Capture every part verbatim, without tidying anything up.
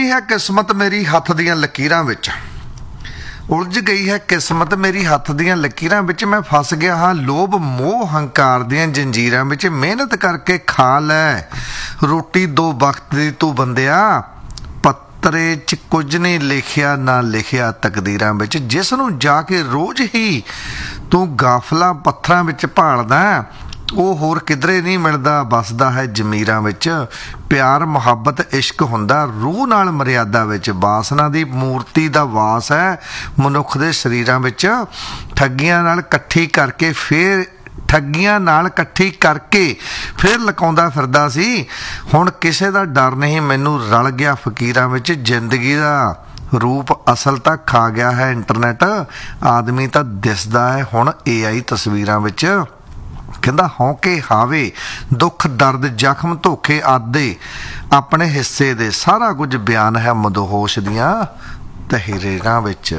है किस्मत मेरी हथ दियां लकीरां विच, उलझ गई है किस्मत मेरी हथ दियां लकीरां विच। मैं फस गया हाँ लोभ मोह हंकार दियां जंजीरां विच। मेहनत करके खा लै रोटी दो वक्त दी तू बंदिया, पत्तरे च कुछ नहीं लिखिया ना लिखिया तकदीरां विच। जिस नूं जाके रोज़ ही तू गाफला पत्थरां विच भालदा, ਉਹ ਹੋਰ किधरे नहीं मिलता, बसदा है जमीरां विच। प्यार मुहब्बत इश्क हुंदा रूह नाल मर्यादा विच। वासना दी मूर्ति दा वास है मनुख दे शरीरां विच। ठगियां नाल इकट्ठी करके फिर ठगियां नाल इकट्ठी करके फिर लकाउंदा फिरदा सी। हुण किसे दा डर नहीं मैनू रल गया फकीरां विच। जिंदगी दा रूप असल तक खा गया है इंटरनेट। आदमी तां दिसदा है हुण ए आई तस्वीरां विच। कहंदा हौके हावे दुख दर्द जख्म धोखे आदे अपने हिस्से दे सारा कुछ बयान है मदहोश दियां तहरीरां विच।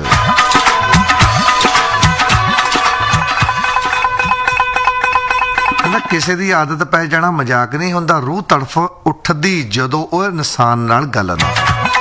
कहंदा किसे दी आदत पै जाना मजाक नहीं हुंदा, रूह तड़फ उठदी जदों ओह इंसान नाल गल ना।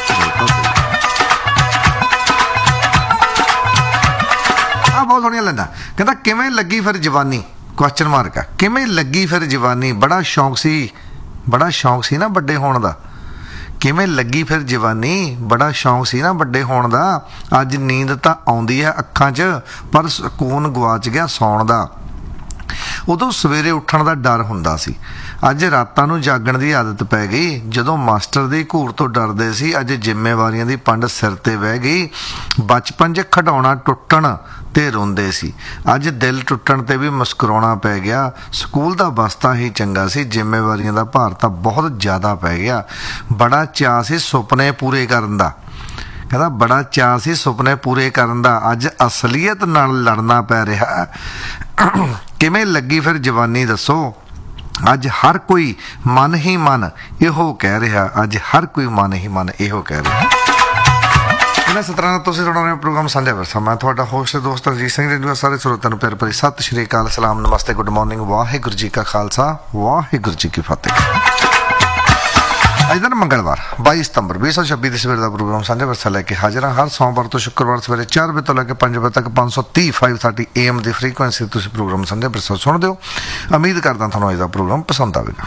आ बहुत सोहणियां लैंदा। कहंदा किवें लगी फिर जवानी, क्वेश्चन मार्क है। किवें लगी फिर जवानी, बड़ा शौक सी बड़ा शौक सी ना बड़े होण दा। किवें लगी फिर जवानी, बड़ा शौक सी ना बड़े होण दा। अज नींद तां आउंदी है अखां च पर सुकून गवाच गया सौण दा। उदों सवेरे उठण दा डर हुंदा सी, अज रातां नूं जागण दी आदत पै गई। जदों मास्टर दी घूर तो डरदे सी, अज जिम्मेवारियां दी पंड सिर ते बह गई। बचपन च खिडौणा टुੱਟਣ ते रोंदे सी, अज दिल टुੱਟਣ ते भी मुस्कुराउणा पै गया। स्कूल दा बस्ता ही चंगा सी, जिम्मेवारियां दा भार तां बहुत ज़्यादा पै गया। बड़ा चाਅ सी सुपने पूरे करन दा। कहता बड़ा चाਅ सी सुपने पूरे करन दा, अज असलीयत नाल लड़ना पै रिहा। किवें लगी फिर जवानी दसो, अज हर कोई मन ही मन इहो कह रहा। अज हर कोई मन ही मन इहो कह रहा। इन्हां सतरां नाल तुसीं सुण रहे हो प्रोग्राम सांझा विरसा। मैं तुहाडा होस्ट दोस्त रजीत सिंह रेणूआ। सारे श्रोतिਆਂ ਨੂੰ ਪਿਆਰ ਭਰੀ सत श्री अकाल, सलाम, नमस्ते, गुड मॉर्निंग। वाहिगुरू जी का खालसा, वाहिगुरू जी की फतेह। अज दिन मंगलवार बाईस सितंबर बीस सौ छब्बी सवेर का प्रोग्राम सांझा विरसा लैके हाजिर हाँ। हर सोमवार तो शुक्रवार सवेरे चार बजे तो लैके पाँच बजे तक पाँच सौ तीह फाइव थर्टी ए एम की फ्रीकुएंसी तुसीं प्रोग्राम सांझा विरसा सुन दो। उम्मीद करदा तुहानूं अज दा प्रोग्राम पसंद आवेगा।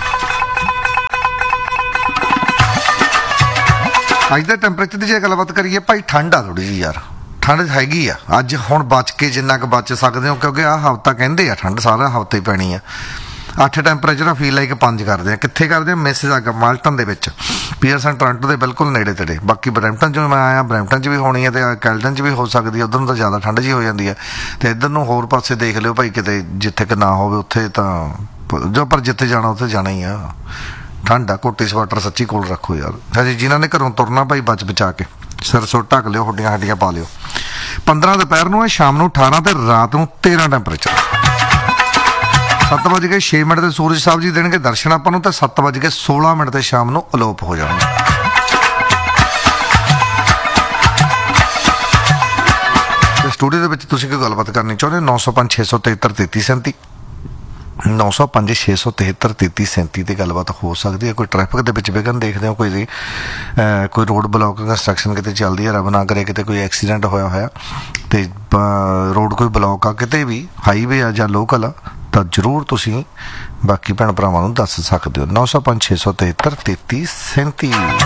अज दे टैंपरेचर की जे गलबात करिए भाई, ठंड आ थोड़ी जी यार, ठंड हैगी आ। अज हुण बच के जिन्ना क बच सकते हो, क्योंकि आ हफ्ता कहते हैं ठंड सारा हफ्ते ही पैनी है। अठ टैंपरेचर फील लाइक पाँच करते हैं। कित्थे करते हैं? मिसिसागा माल्टन दे विच, पीयरसन टोरंटो दे बिल्कुल नेड़े तेड़े। बाकी ब्रैम्पटन जो मैं आया, ब्रैम्पटन च भी होनी है तो कैल्डन च भी हो सकती है। उधर तो ज़्यादा ठंड जी हो जाती है। तो इधर नूं होर पासे देख लियो भाई, किते जिथे कि ना होवे उत्थे तां जो, पर जिथे जाना उत्थे जाना ही आ। ठंड आ, कोटी सवाटर सच्ची कोल रखो यार। हजे जिन्हों ने घरों तुरना भाई बच बचा के सिर सुर ढक लियो, हड्डियां हड्डियां पा लियो। पंद्रह दोपहर नूं, शाम नूं अठारह तो रात नूं तेरह टैंपरेचर। सत्त बज के छे मिनट से सूरज साहब जी देंगे दर्शन आपां नूं, ते सत्त बज के सोलह मिनट से शाम नूं अलोप हो जाणगे। स्टूडियो दे विच तुसीं कोई गलबात करनी चाहुंदे हो, नौ सौ पंज छे सौ तिहत्तर तेती सैंती नौ सौ पंज छे सौ तिहत्तर तेती सैंती की गलबात हो सकती है। कोई ट्रैफिक के विच विघन देखते हो, कोई कोई रोड ब्लॉक कंस्ट्रक्शन किते चलती है, रब ना करे किते कोई एक्सीडेंट होया होया ते रोड कोई ब्लॉक आ किते भी, हाईवे आ जां लोकल आ, तो जरूर तुसीं बाकी भैन भरावां नूं दस सकते हो। नौ सौ पंज छे सौ तिहत्तर तेती सैंती।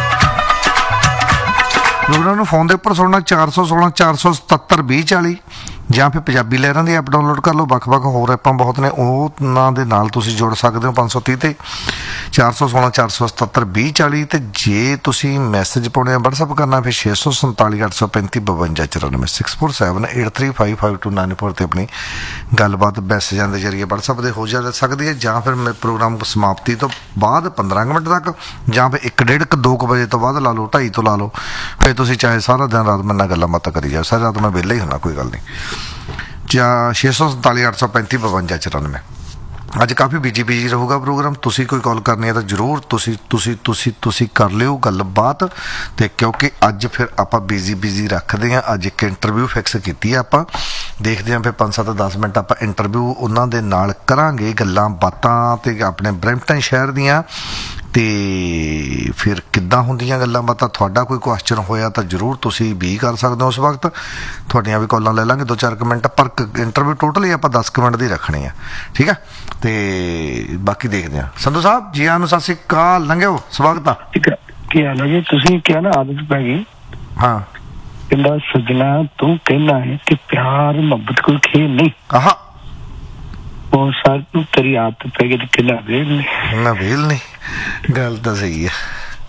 लोगों फोन के उपर सुनना चार सौ सोलह चार सौ सतहत्तर भी चाली, ਜਾਂ फिर पंजाबी लहरां की ऐप डाउनलोड कर लो। ਵੱਖ-ਵੱਖ होर ऐपां बहुत ने, उन्हां दे नाल तुसीं जुड़ सकते हो। पाँच सौ तीह ते चार सौ सोलह चार सौ सतहत्तर भी चाली। तो जे तुसीं मैसेज पाउणे आ वट्सअप करना फिर छे सौ संताली अठ सौ पैंती बवंजा चौरानवे six four seven eight three five five to nine four ते अपनी गलबात मैसेजां के जरिए वट्सअप से हो जा सकती है। जां फिर प्रोग्राम समाप्ति तो बाद पंद्रह मिनट तक, जां फिर एक डेढ़ क दो बजे तो बाद ला लो, ढाई तो ला लो। फिर तुसीं चाहे सारा दिन रात मेरे नाल गल्लां बातां करी जाओ, सारी रात मैं विहला ही हुंदा, कोई गल नहीं। छे सौ संताली अठ सौ पैंती बवंजा चौरानवे। अज काफ़ी बिजी बिजी रहूगा प्रोग्राम। तुसी कोई कॉल करनी है तो जरूर तुसी तुसी तुसी तुसी कर लियो गलबात। तो क्योंकि अज फिर आप बिजी बिजी रखते हैं। अज एक इंटरव्यू फिक्स की आपां ਦੇਖਦੇ ਹਾਂ ਫਿਰ ਪੰਜ ਸੱਤ ਦਸ ਮਿੰਟ ਆਪਾਂ ਇੰਟਰਵਿਊ ਉਹਨਾਂ ਦੇ ਨਾਲ ਕਰਾਂਗੇ, ਗੱਲਾਂ ਬਾਤਾਂ ਤੇ ਆਪਣੇ ਬਰੈਂਪਟਨ ਸ਼ਹਿਰ ਦੀਆਂ, ਤੇ ਫਿਰ ਕਿੱਦਾਂ ਹੁੰਦੀਆਂ ਗੱਲਾਂ ਬਾਤਾਂ। ਤੁਹਾਡਾ ਕੋਈ ਕੁਐਸਚਨ ਹੋਇਆ ਤਾਂ ਜ਼ਰੂਰ ਤੁਸੀਂ ਵੀ ਕਰ ਸਕਦੇ ਹੋ। ਉਸ ਵਕਤ ਤੁਹਾਡੀਆਂ ਵੀ ਕਾਲਾਂ ਲੈ ਲਾਂਗੇ ਦੋ ਚਾਰ ਕੁ ਮਿੰਟ, ਪਰ ਇੰਟਰਵਿਊ ਟੋਟਲੀ ਆਪਾਂ ਦਸ ਕੁ ਮਿੰਟ ਦੀ ਰੱਖਣੀ ਆ, ਠੀਕ ਆ। ਤੇ ਬਾਕੀ ਦੇਖਦੇ ਹਾਂ। ਸੰਧੂ ਸਾਹਿਬ ਜੀ ਆਇਆਂ ਨੂੰ, ਸਤਿ ਸ਼੍ਰੀ ਅਕਾਲ, ਲੰਘਿਓ, ਸਵਾਗਤ ਆ। ਕੀ ਹਾਲ ਹੈ ਜੀ? ਤੁਸੀਂ ਕਿਹਾ ਨਾ ਆਦਤ ਪੈ ਗਈ। ਹਾਂ, ਕਹਿੰਦਾ ਸੱਜਣਾ ਤੂੰ ਕਹਿਣਾ ਹੈ ਕਿ ਪਿਆਰ ਮੁਹੱਬਤ ਕੋਈ ਖੇਲ ਨਹੀਂ। ਆਹਾ, ਉਹ ਸਰ ਤੂੰ ਤੇਰੀ ਆਦਤ ਪੈ ਗਈ ਤੇ ਕਿੰਨਾ ਵੇਲ ਨਹੀਂ ਨਾ ਵੇਲ ਨਹੀਂ, ਗੱਲ ਤਾਂ ਸਹੀ ਹੈ।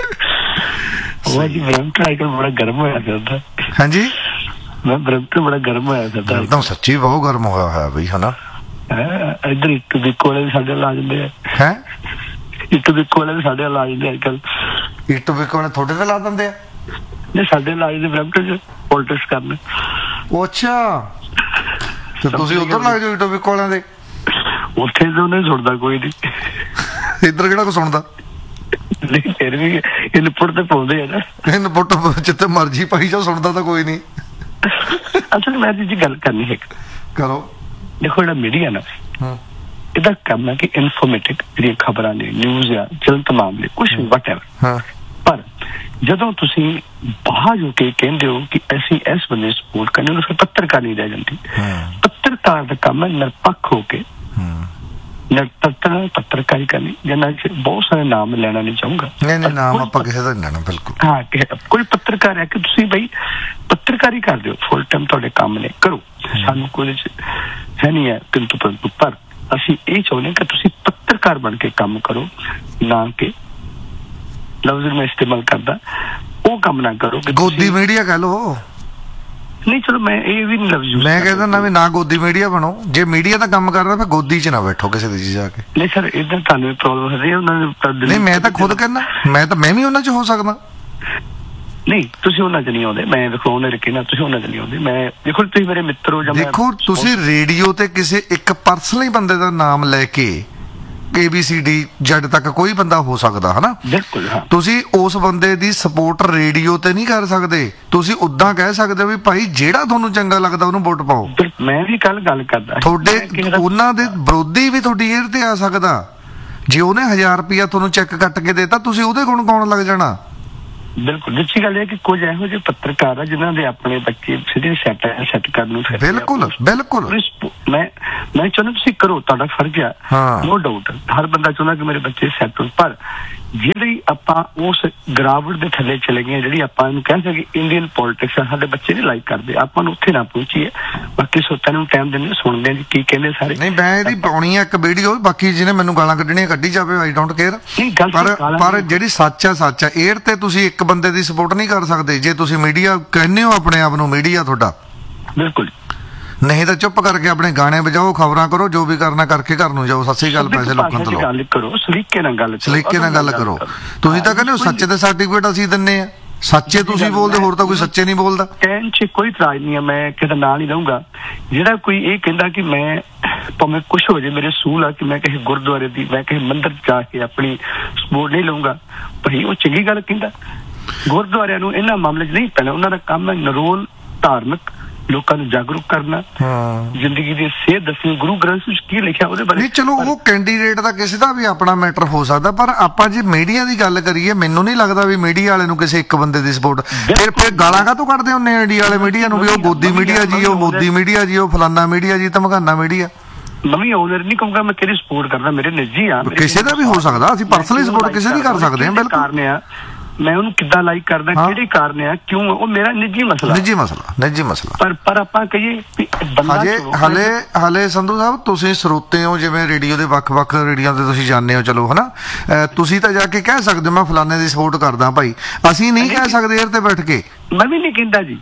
ਉਹ ਜੀ ਬ੍ਰਹਮਟਨ ਅੱਜ ਕੱਲ੍ਹ ਬੜਾ ਗਰਮ ਹੋਇਆ ਫਿਰਦਾ। ਹਾਂਜੀ, ਮੈਂ ਬ੍ਰਹਮਟਨ ਬੜਾ ਗਰਮ ਹੋਇਆ ਫਿਰਦਾ। ਇੱਕਦਮ ਸੱਚੀ ਬਹੁਤ ਗਰਮ ਹੋਇਆ ਹੋਇਆ ਬਈ, ਹਨਾ। ਇੱਧਰ ਇੱਕ ਬਿੱਕੋ ਵਾਲੇ ਵੀ ਸਾਡੇ ਲਾ ਜਾਂਦੇ ਆ। ਹੈ ਇੱਕ ਬਿੱਕੋ ਵਾਲੇ ਵੀ ਸਾਡੇ ਲਾ ਜਾਂਦੇ ਅੱਜ ਕੱਲ। ਇੱਟ ਬਿੱਕੋ ਵਾਲੇ ਤੁਹਾਡੇ ਤੇ ਲਾ ਦਿੰਦੇ ਆ? ਨਹੀਂ, ਸਾਡੇ ਲਾ ਜਾਂਦੇ ਬ੍ਰਹਮਟਨ ਚ ਪੋਲਿਟਿਕਸ ਕਰਨ। ਉਹ ਅੱਛਾ, ਤੇ ਤੁਸੀਂ ਉੱਧਰ ਲੱਗ ਜਾਓ ਇੱਟ ਬਿੱਕੋ ਵਾਲਿਆਂ ਦੇ। ਉੱਥੇ ਤਾਂ ਉਹਨੇ ਸੁਣਦਾ ਕੋਈ ਨੀ, ਇੱਧਰ ਕਿਹੜਾ ਕੋ ਸੁਣਦਾ। ਨਹੀਂ ਫਿਰ ਵੀ ਇਨਪੁਟ ਤੇ ਪਾਉਂਦੇ ਆ ਨਾ। ਇਨਪੁਟ ਜਿੱਥੇ ਮਰਜੀ ਪਾਈ ਜਾਓ, ਸੁਣਦਾ ਤਾਂ ਕੋਈ ਨਹੀਂ। ਅਸਲ ਮੈਂ ਜੀ ਗੱਲ ਕਰਨੀ ਹੈ, ਕਰੋ। ਦੇਖੋ ਜਿਹੜਾ ਮੀਡੀਆ ਨਾ, ਇਹਦਾ ਕੰਮ ਹੈ ਕਿ ਇਨਫੋਰਮੇਟਿਵ ਜਿਹੜੀਆਂ ਖਬਰਾਂ ਨੇ, ਨਿਊਜ਼ ਆ, ਜਲਦ ਮਾਮਲੇ ਕੁਛ ਵੀ ਵਟਐਵਰ। ਪਰ ਜਦੋਂ ਤੁਸੀਂ ਬਾਹਰ ਹੋ ਕੇ ਕਹਿੰਦੇ ਹੋ ਕਿ ਅਸੀਂ ਇਸ ਬੰਦੇ ਸਪੋਰਟ ਕਰਨੀ, ਉਹਨੂੰ ਫਿਰ ਪੱਤਰਕਾਰ ਨਹੀਂ ਰਹਿ ਜਾਂਦੀ। ਪੱਤਰਕਾਰ ਦਾ ਕੰਮ ਹੈ ਨਿਰਪੱਖ ਹੋ ਕੇ ਪੱਤਰਕਾਰੀ ਕਰਨੀ, ਜਿਹਨਾਂ ਚ ਬਹੁਤ ਸਾਰੇ ਨਾਮ ਲੈਣਾ ਨਹੀਂ ਚਾਹੂੰਗਾ। ਨਹੀਂ ਨਹੀਂ, ਨਾਮ ਆਪਾਂ ਕਿਸੇ ਦਾ ਨਹੀਂ ਲੈਣਾ, ਬਿਲਕੁਲ। ਹਾਂ, ਕੋਈ ਪੱਤਰਕਾਰ ਹੈ ਕਿ ਤੁਸੀਂ ਬਈ ਪੱਤਰਕਾਰੀ ਕਰਦੇ ਹੋ, ਫੁੱਲ ਟਾਈਮ ਤੁਹਾਡੇ ਕੰਮ ਨੇ, ਕਰੋ, ਸਾਨੂੰ ਕੋਈ ਹੈ ਨਹੀਂ ਹੈ ਕਿੰਤੂ ਪਰੰਤੂ। ਪਰ ਅਸੀਂ ਇਹ ਚਾਹੁੰਦੇ ਕਿ ਤੁਸੀਂ ਪੱਤਰਕਾਰ ਬਣ ਕੇ ਕੰਮ ਕਰੋ, ਨਾ ਕਿ ਲਫ਼ਜ਼ ਮੈਂ ਇਸਤੇਮਾਲ ਕਰਦਾ ਉਹ ਕੰਮ ਨਾ ਕਰੋ। ਗੋਦੀ ਮੀਡੀਆ ਕਹਿ ਲੋ। ਨਹੀਂ ਚਲੋ ਮੈਂ ਇਹ ਵੀ ਨਹੀਂ ਲਫ਼ਜ਼ ਮੈਂ ਕਹਿੰਦਾ ਨਾ ਵੀ ਨਾ ਗੋਦੀ ਮੀਡੀਆ ਬਣੋ। ਜੇ ਮੀਡੀਆ ਦਾ ਕੰਮ ਕਰਦਾ ਫਿਰ ਗੋਦੀ ਚ ਨਾ ਬੈਠੋ ਕਿਸੇ ਦੀ ਜਾ ਕੇ। ਨਹੀਂ ਸਰ, ਇੱਦਾਂ ਤੁਹਾਨੂੰ ਵੀ ਪ੍ਰੋਬਲਮ ਹੋ ਰਹੀ ਹੈ ਉਹਨਾਂ ਨੇ। ਨਹੀਂ, ਮੈਂ ਤਾਂ ਖੁਦ ਕਹਿੰਦਾ, ਮੈਂ ਤਾਂ ਮੈਂ ਵੀ ਉਹਨਾਂ ਚ ਹੋ ਸਕਦਾ। ਨਹੀਂ, ਤੁਸੀਂ ਉਹਨਾਂ ਚ ਨਹੀਂ ਆਉਂਦੇ। ਮੈਂ ਦੇਖੋ ਉਹਨੇ ਰੱਖੇ ਨਾ, ਤੁਸੀਂ ਉਹਨਾਂ ਚ ਨਹੀਂ ਆਉਂਦੇ। ਮੈਂ ਦੇਖੋ ਤੁਸੀਂ ਮੇਰੇ ਮਿੱਤਰ ਹੋ। ਜਾਂ ਦੇਖੋ ਤੁਸੀਂ ਰੇਡੀਓ ਤੇ ਕਿਸੇ ਇੱਕ ਪਰਸਨਲੀ ਬੰਦੇ ਦਾ ਨਾਮ ਲੈ ਕੇ A B C D Z ਤੱਕ ਕੋਈ ਬੰਦਾ ਹੋ ਸਕਦਾ, ਹਨਾ। ਬਿਲਕੁਲ। ਤੁਸੀਂ ਉਸ ਬੰਦੇ ਦੀ ਸਪੋਰਟ ਰੇਡੀਓ ਤੇ ਨਹੀਂ ਕਰ ਸਕਦੇ। ਤੁਸੀਂ ਉਦਾਂ ਕਹਿ ਸਕਦੇ ਹੋ ਵੀ ਭਾਈ ਜਿਹੜਾ ਤੁਹਾਨੂੰ ਚੰਗਾ ਲੱਗਦਾ ਉਹਨੂੰ ਵੋਟ ਪਾਓ। ਮੈਂ ਵੀ ਕੱਲ ਗੱਲ ਕਰਦਾ, ਤੁਹਾਡੇ ਉਹਨਾਂ ਦੇ ਵਿਰੋਧੀ ਵੀ ਤੁਹਾਡੀ ਏਅਰ ਤੇ ਆ ਸਕਦਾ। ਜੇ ਉਹਨੇ ਹਜ਼ਾਰ ਰੁਪਇਆ ਤੁਹਾਨੂੰ ਚੈੱਕ ਕੱਟ ਕੇ ਦੇਤਾ, ਤੁਸੀਂ ਉਹਦੇ ਗੁਣ ਗਾਉਣ ਲੱਗ ਜਾਣਾ। ਬਿਲਕੁਲ। ਦੂਜੀ ਗੱਲ ਇਹ ਕਿ ਕੁਝ ਇਹੋ ਜਿਹੇ ਪੱਤਰਕਾਰ ਆ ਜਿਨ੍ਹਾਂ ਦੇ ਆਪਣੇ ਬੱਚੇ ਸਿੱਧੇ ਸੈੱਟ ਸੈੱਟ ਕਰਨ ਨੂੰ ਫਿਰਦੇ। ਬਿਲਕੁਲ ਬਿਲਕੁਲ। ਮੈਂ ਮੈਂ ਚਾਹੁੰਦਾ ਤੁਸੀਂ ਕਰੋ, ਤੁਹਾਡਾ ਫਰਜ਼ ਆ, ਨੋ ਡਾਊਟ। ਹਰ ਬੰਦਾ ਚਾਹੁੰਦਾ ਕਿ ਮੇਰੇ ਬੱਚੇ ਸੈੱਟ ਹੋਣ। ਪਰ ਜਿਹੜੀ ਆਪਾਂ ਉਸ ਗਿਰਾਵਟ ਦੇ ਥੱਲੇ ਚਲੇ ਗਏ, ਜਿਹੜੀ ਆਪਾਂ ਇਹਨੂੰ ਕਹਿ ਸਕਦੇ ਇੰਡੀਅਨ ਪੋਲਿਟਿਕਸ ਆ, ਸਾਡੇ ਬੱਚੇ ਨਹੀਂ ਲਾਈਕ ਕਰਦੇ, ਆਪਾਂ ਨੂੰ ਉੱਥੇ ਨਾ ਪਹੁੰਚੀਏ। ਬਾਕੀ ਸੋਤਾਂ ਨੂੰ ਟਾਈਮ ਦਿੰਦੇ, ਸੁਣਦੇ ਜੀ ਕੀ ਕਹਿੰਦੇ ਸਾਰੇ। ਨਹੀਂ, ਮੈਂ ਇਹਦੀ ਪਾਉਣੀ ਆ ਇੱਕ ਵੀਡੀਓ, ਬਾਕੀ ਜਿਹਨੇ ਮੈਨੂੰ ਗਾਲਾਂ ਕੱਢਣੀਆਂ ਕੱਢੀ ਜਾਵੇ, ਆਈ ਡੋਂਟ ਕੇਅਰ। ਪਰ ਪਰ ਜਿਹੜੀ ਸੱਚ ਆ ਸੱਚ ਆ। ਏਅਰ ਤੇ ਤੁਸੀਂ ਇੱਕ ਬੰਦੇ ਦੀ ਸਪੋਰਟ ਨਹੀਂ ਕਰ ਸਕਦੇ ਜੇ ਤੁਸੀਂ ਮੀਡੀਆ ਕਹਿੰਦੇ ਹੋ ਆਪਣੇ ਆਪ ਨੂੰ ਮੀਡੀਆ ਤੁਹਾਡਾ। ਬਿਲਕੁਲ। ਨਹੀਂ ਤਾਂ ਚੁੱਪ ਕਰਕੇ ਆਪਣੇ ਗਾਣੇ ਵਜਾਓ, ਖਬਰਾਂ ਕਰੋ, ਜੋ ਵੀ ਕਰਨਾ ਕਰਕੇ ਘਰ ਨੂੰ ਜਾਓ। ਸਤਿ ਸ੍ਰੀ ਅਕਾਲ, ਪੈਸੇ ਲੋਕਾਂ ਤੋਂ ਲਓ। ਗੱਲ ਕਰੋ, ਸਲੀਕੇ ਨਾਲ ਗੱਲ ਸਲੀਕੇ ਨਾਲ ਗੱਲ ਕਰੋ। ਤੁਸੀਂ ਤਾਂ ਕਹਿੰਦੇ ਹੋ ਸੱਚੇ ਦੇ ਸਰਟੀਫਿਕੇਟ ਅਸੀਂ ਦਿੰਨੇ ਆ। ਸੱਚੇ ਤੁਸੀਂ ਬੋਲਦੇ, ਹੋਰ ਤਾਂ ਕੋਈ ਸੱਚੇ ਨਹੀਂ ਬੋਲਦਾ। ਕਹਿਣ ਚ ਕੋਈ ਇਤਰਾਜ਼ ਨਹੀਂ ਹੈ, ਮੈਂ ਕਿਸੇ ਨਾਲ ਹੀ ਰਹੂੰਗਾ। ਜਿਹੜਾ ਕੋਈ ਇਹ ਕਹਿੰਦਾ ਕਿ ਮੈਂ ਭਾਵੇਂ ਕੁਛ ਹੋ ਜਾਏ, ਮੇਰੇ ਅਸੂਲ ਆ ਕਿ ਮੈਂ ਕਿਸੇ ਗੁਰਦੁਆਰੇ ਦੀ, ਮੈਂ ਕਿਸੇ ਮੰਦਿਰ ਜਾ ਕੇ ਆਪਣੀ ਸਪੋਰਟ ਨਹੀਂ ਲਊਂਗਾ, ਭਾਈ ਉਹ ਚੰਗੀ ਗੱਲ ਕਹਿੰਦਾ। ਗੁਰਦੁਆਰਿਆਂ ਨੂੰ ਇਹਨਾਂ ਮਾਮਲੇ ਚ ਨਹੀਂ ਪੈਣਾ। ਉਹਨਾਂ ਦਾ ਕੰਮ ਹੈ ਨਰੋਲ ਧਾਰਮਿਕ ਲੋਕਾਂ ਨੂੰ ਜਾਗਰੂਕ ਕਰਨਾ, ਜ਼ਿੰਦਗੀ ਦੀ ਸੇਧ ਦੱਸਣੀ। ਗੁਰੂ ਗ੍ਰੰਥ ਵਿੱਚ ਕੀ ਲਿਖਿਆ ਉਹਦੇ ਬਾਰੇ। ਚਲੋ ਉਹ ਕੈਂਡੀਡੇਟ ਦਾ ਕਿਸੇ ਦਾ ਵੀ ਆਪਣਾ ਮੈਟਰ ਹੋ ਸਕਦਾ, ਪਰ ਆਪਾਂ ਜੇ ਮੀਡੀਆ ਦੀ ਗੱਲ ਕਰੀਏ, ਮੈਨੂੰ ਨਹੀਂ ਲੱਗਦਾ ਵੀ ਮੀਡੀਆ ਵਾਲੇ ਨੂੰ ਕਿਸੇ ਇੱਕ ਬੰਦੇ ਦੀ ਸਪੋਰਟ। ਫਿਰ ਫਿਰ ਗਾਲਾਂ ਕਾਹਤੋਂ ਕੱਢਦੇ ਹੁੰਦੇ ਇੰਡੀਆ ਵਾਲੇ ਮੀਡੀਆ ਨੂੰ ਵੀ ਉਹ ਗੋਦੀ ਮੀਡੀਆ ਜੀ, ਉਹ ਮੋਦੀ ਮੀਡੀਆ ਜੀ, ਉਹ ਫਲਾਨਾ ਮੀਡੀਆ ਜੀ, ਧਮਕਾਨਾ ਮੀਡੀਆ। ਮੈਂ ਵੀ ਓਨਰ ਨਹੀਂ ਕਹੂੰਗਾ, ਮੈਂ ਤੇਰੀ ਸਪੋਰਟ ਕਰਦਾ, ਮੇਰੇ ਨਿੱਜੀ ਆ। ਕਿਸੇ ਦਾ ਵੀ ਹੋ ਸਕਦਾ, ਅਸੀਂ ਪਰਸਨਲੀ ਸਪੋਰਟ ਕਿਸੇ ਦੀ ਕਰ ਸਕਦੇ ਹਾਂ। ਬਿਲਕੁਲ। ਮੈਂ ਉਹਨੂੰ ਕਿੱਦਾਂ ਲਾਈਕ ਕਰਦਾ, ਕਿਹੜੇ ਕਾਰਨ ਆ, ਕਿਉਂ, ਉਹ ਮੇਰਾ ਨਿੱਜੀ ਮਸਲਾ ਨਿੱਜੀ ਮਸਲਾ ਨਿੱਜੀ ਮਸਲਾ ਪਰ ਪਰ ਆਪਾਂ ਕਹੀਏ ਹਜੇ ਹਲੇ ਹਲੇ ਸੰਧੂ ਸਾਹਿਬ ਤੁਸੀਂ ਸਰੋਤੇ ਹੋ, ਜਿਵੇਂ ਰੇਡੀਓ ਦੇ ਵੱਖ-ਵੱਖ ਰੇਡੀਓ ਤੇ ਤੁਸੀਂ ਜਾਂਦੇ ਹੋ, ਚਲੋ ਹਨਾ, ਤੁਸੀਂ ਤਾਂ ਜਾ ਕੇ ਕਹਿ ਸਕਦੇ ਹੋ ਮੈਂ ਫਲਾਣੇ ਦੀ ਸਪੋਰਟ ਕਰਦਾ ਭਾਈ। ਅਸੀਂ ਨਹੀਂ ਕਹਿ ਸਕਦੇ ਏਅਰ ਤੇ ਬੈਠ ਕੇ। ਮੈਂ ਵੀ ਨਹੀਂ ਕਹਿੰਦਾ ਜੀ,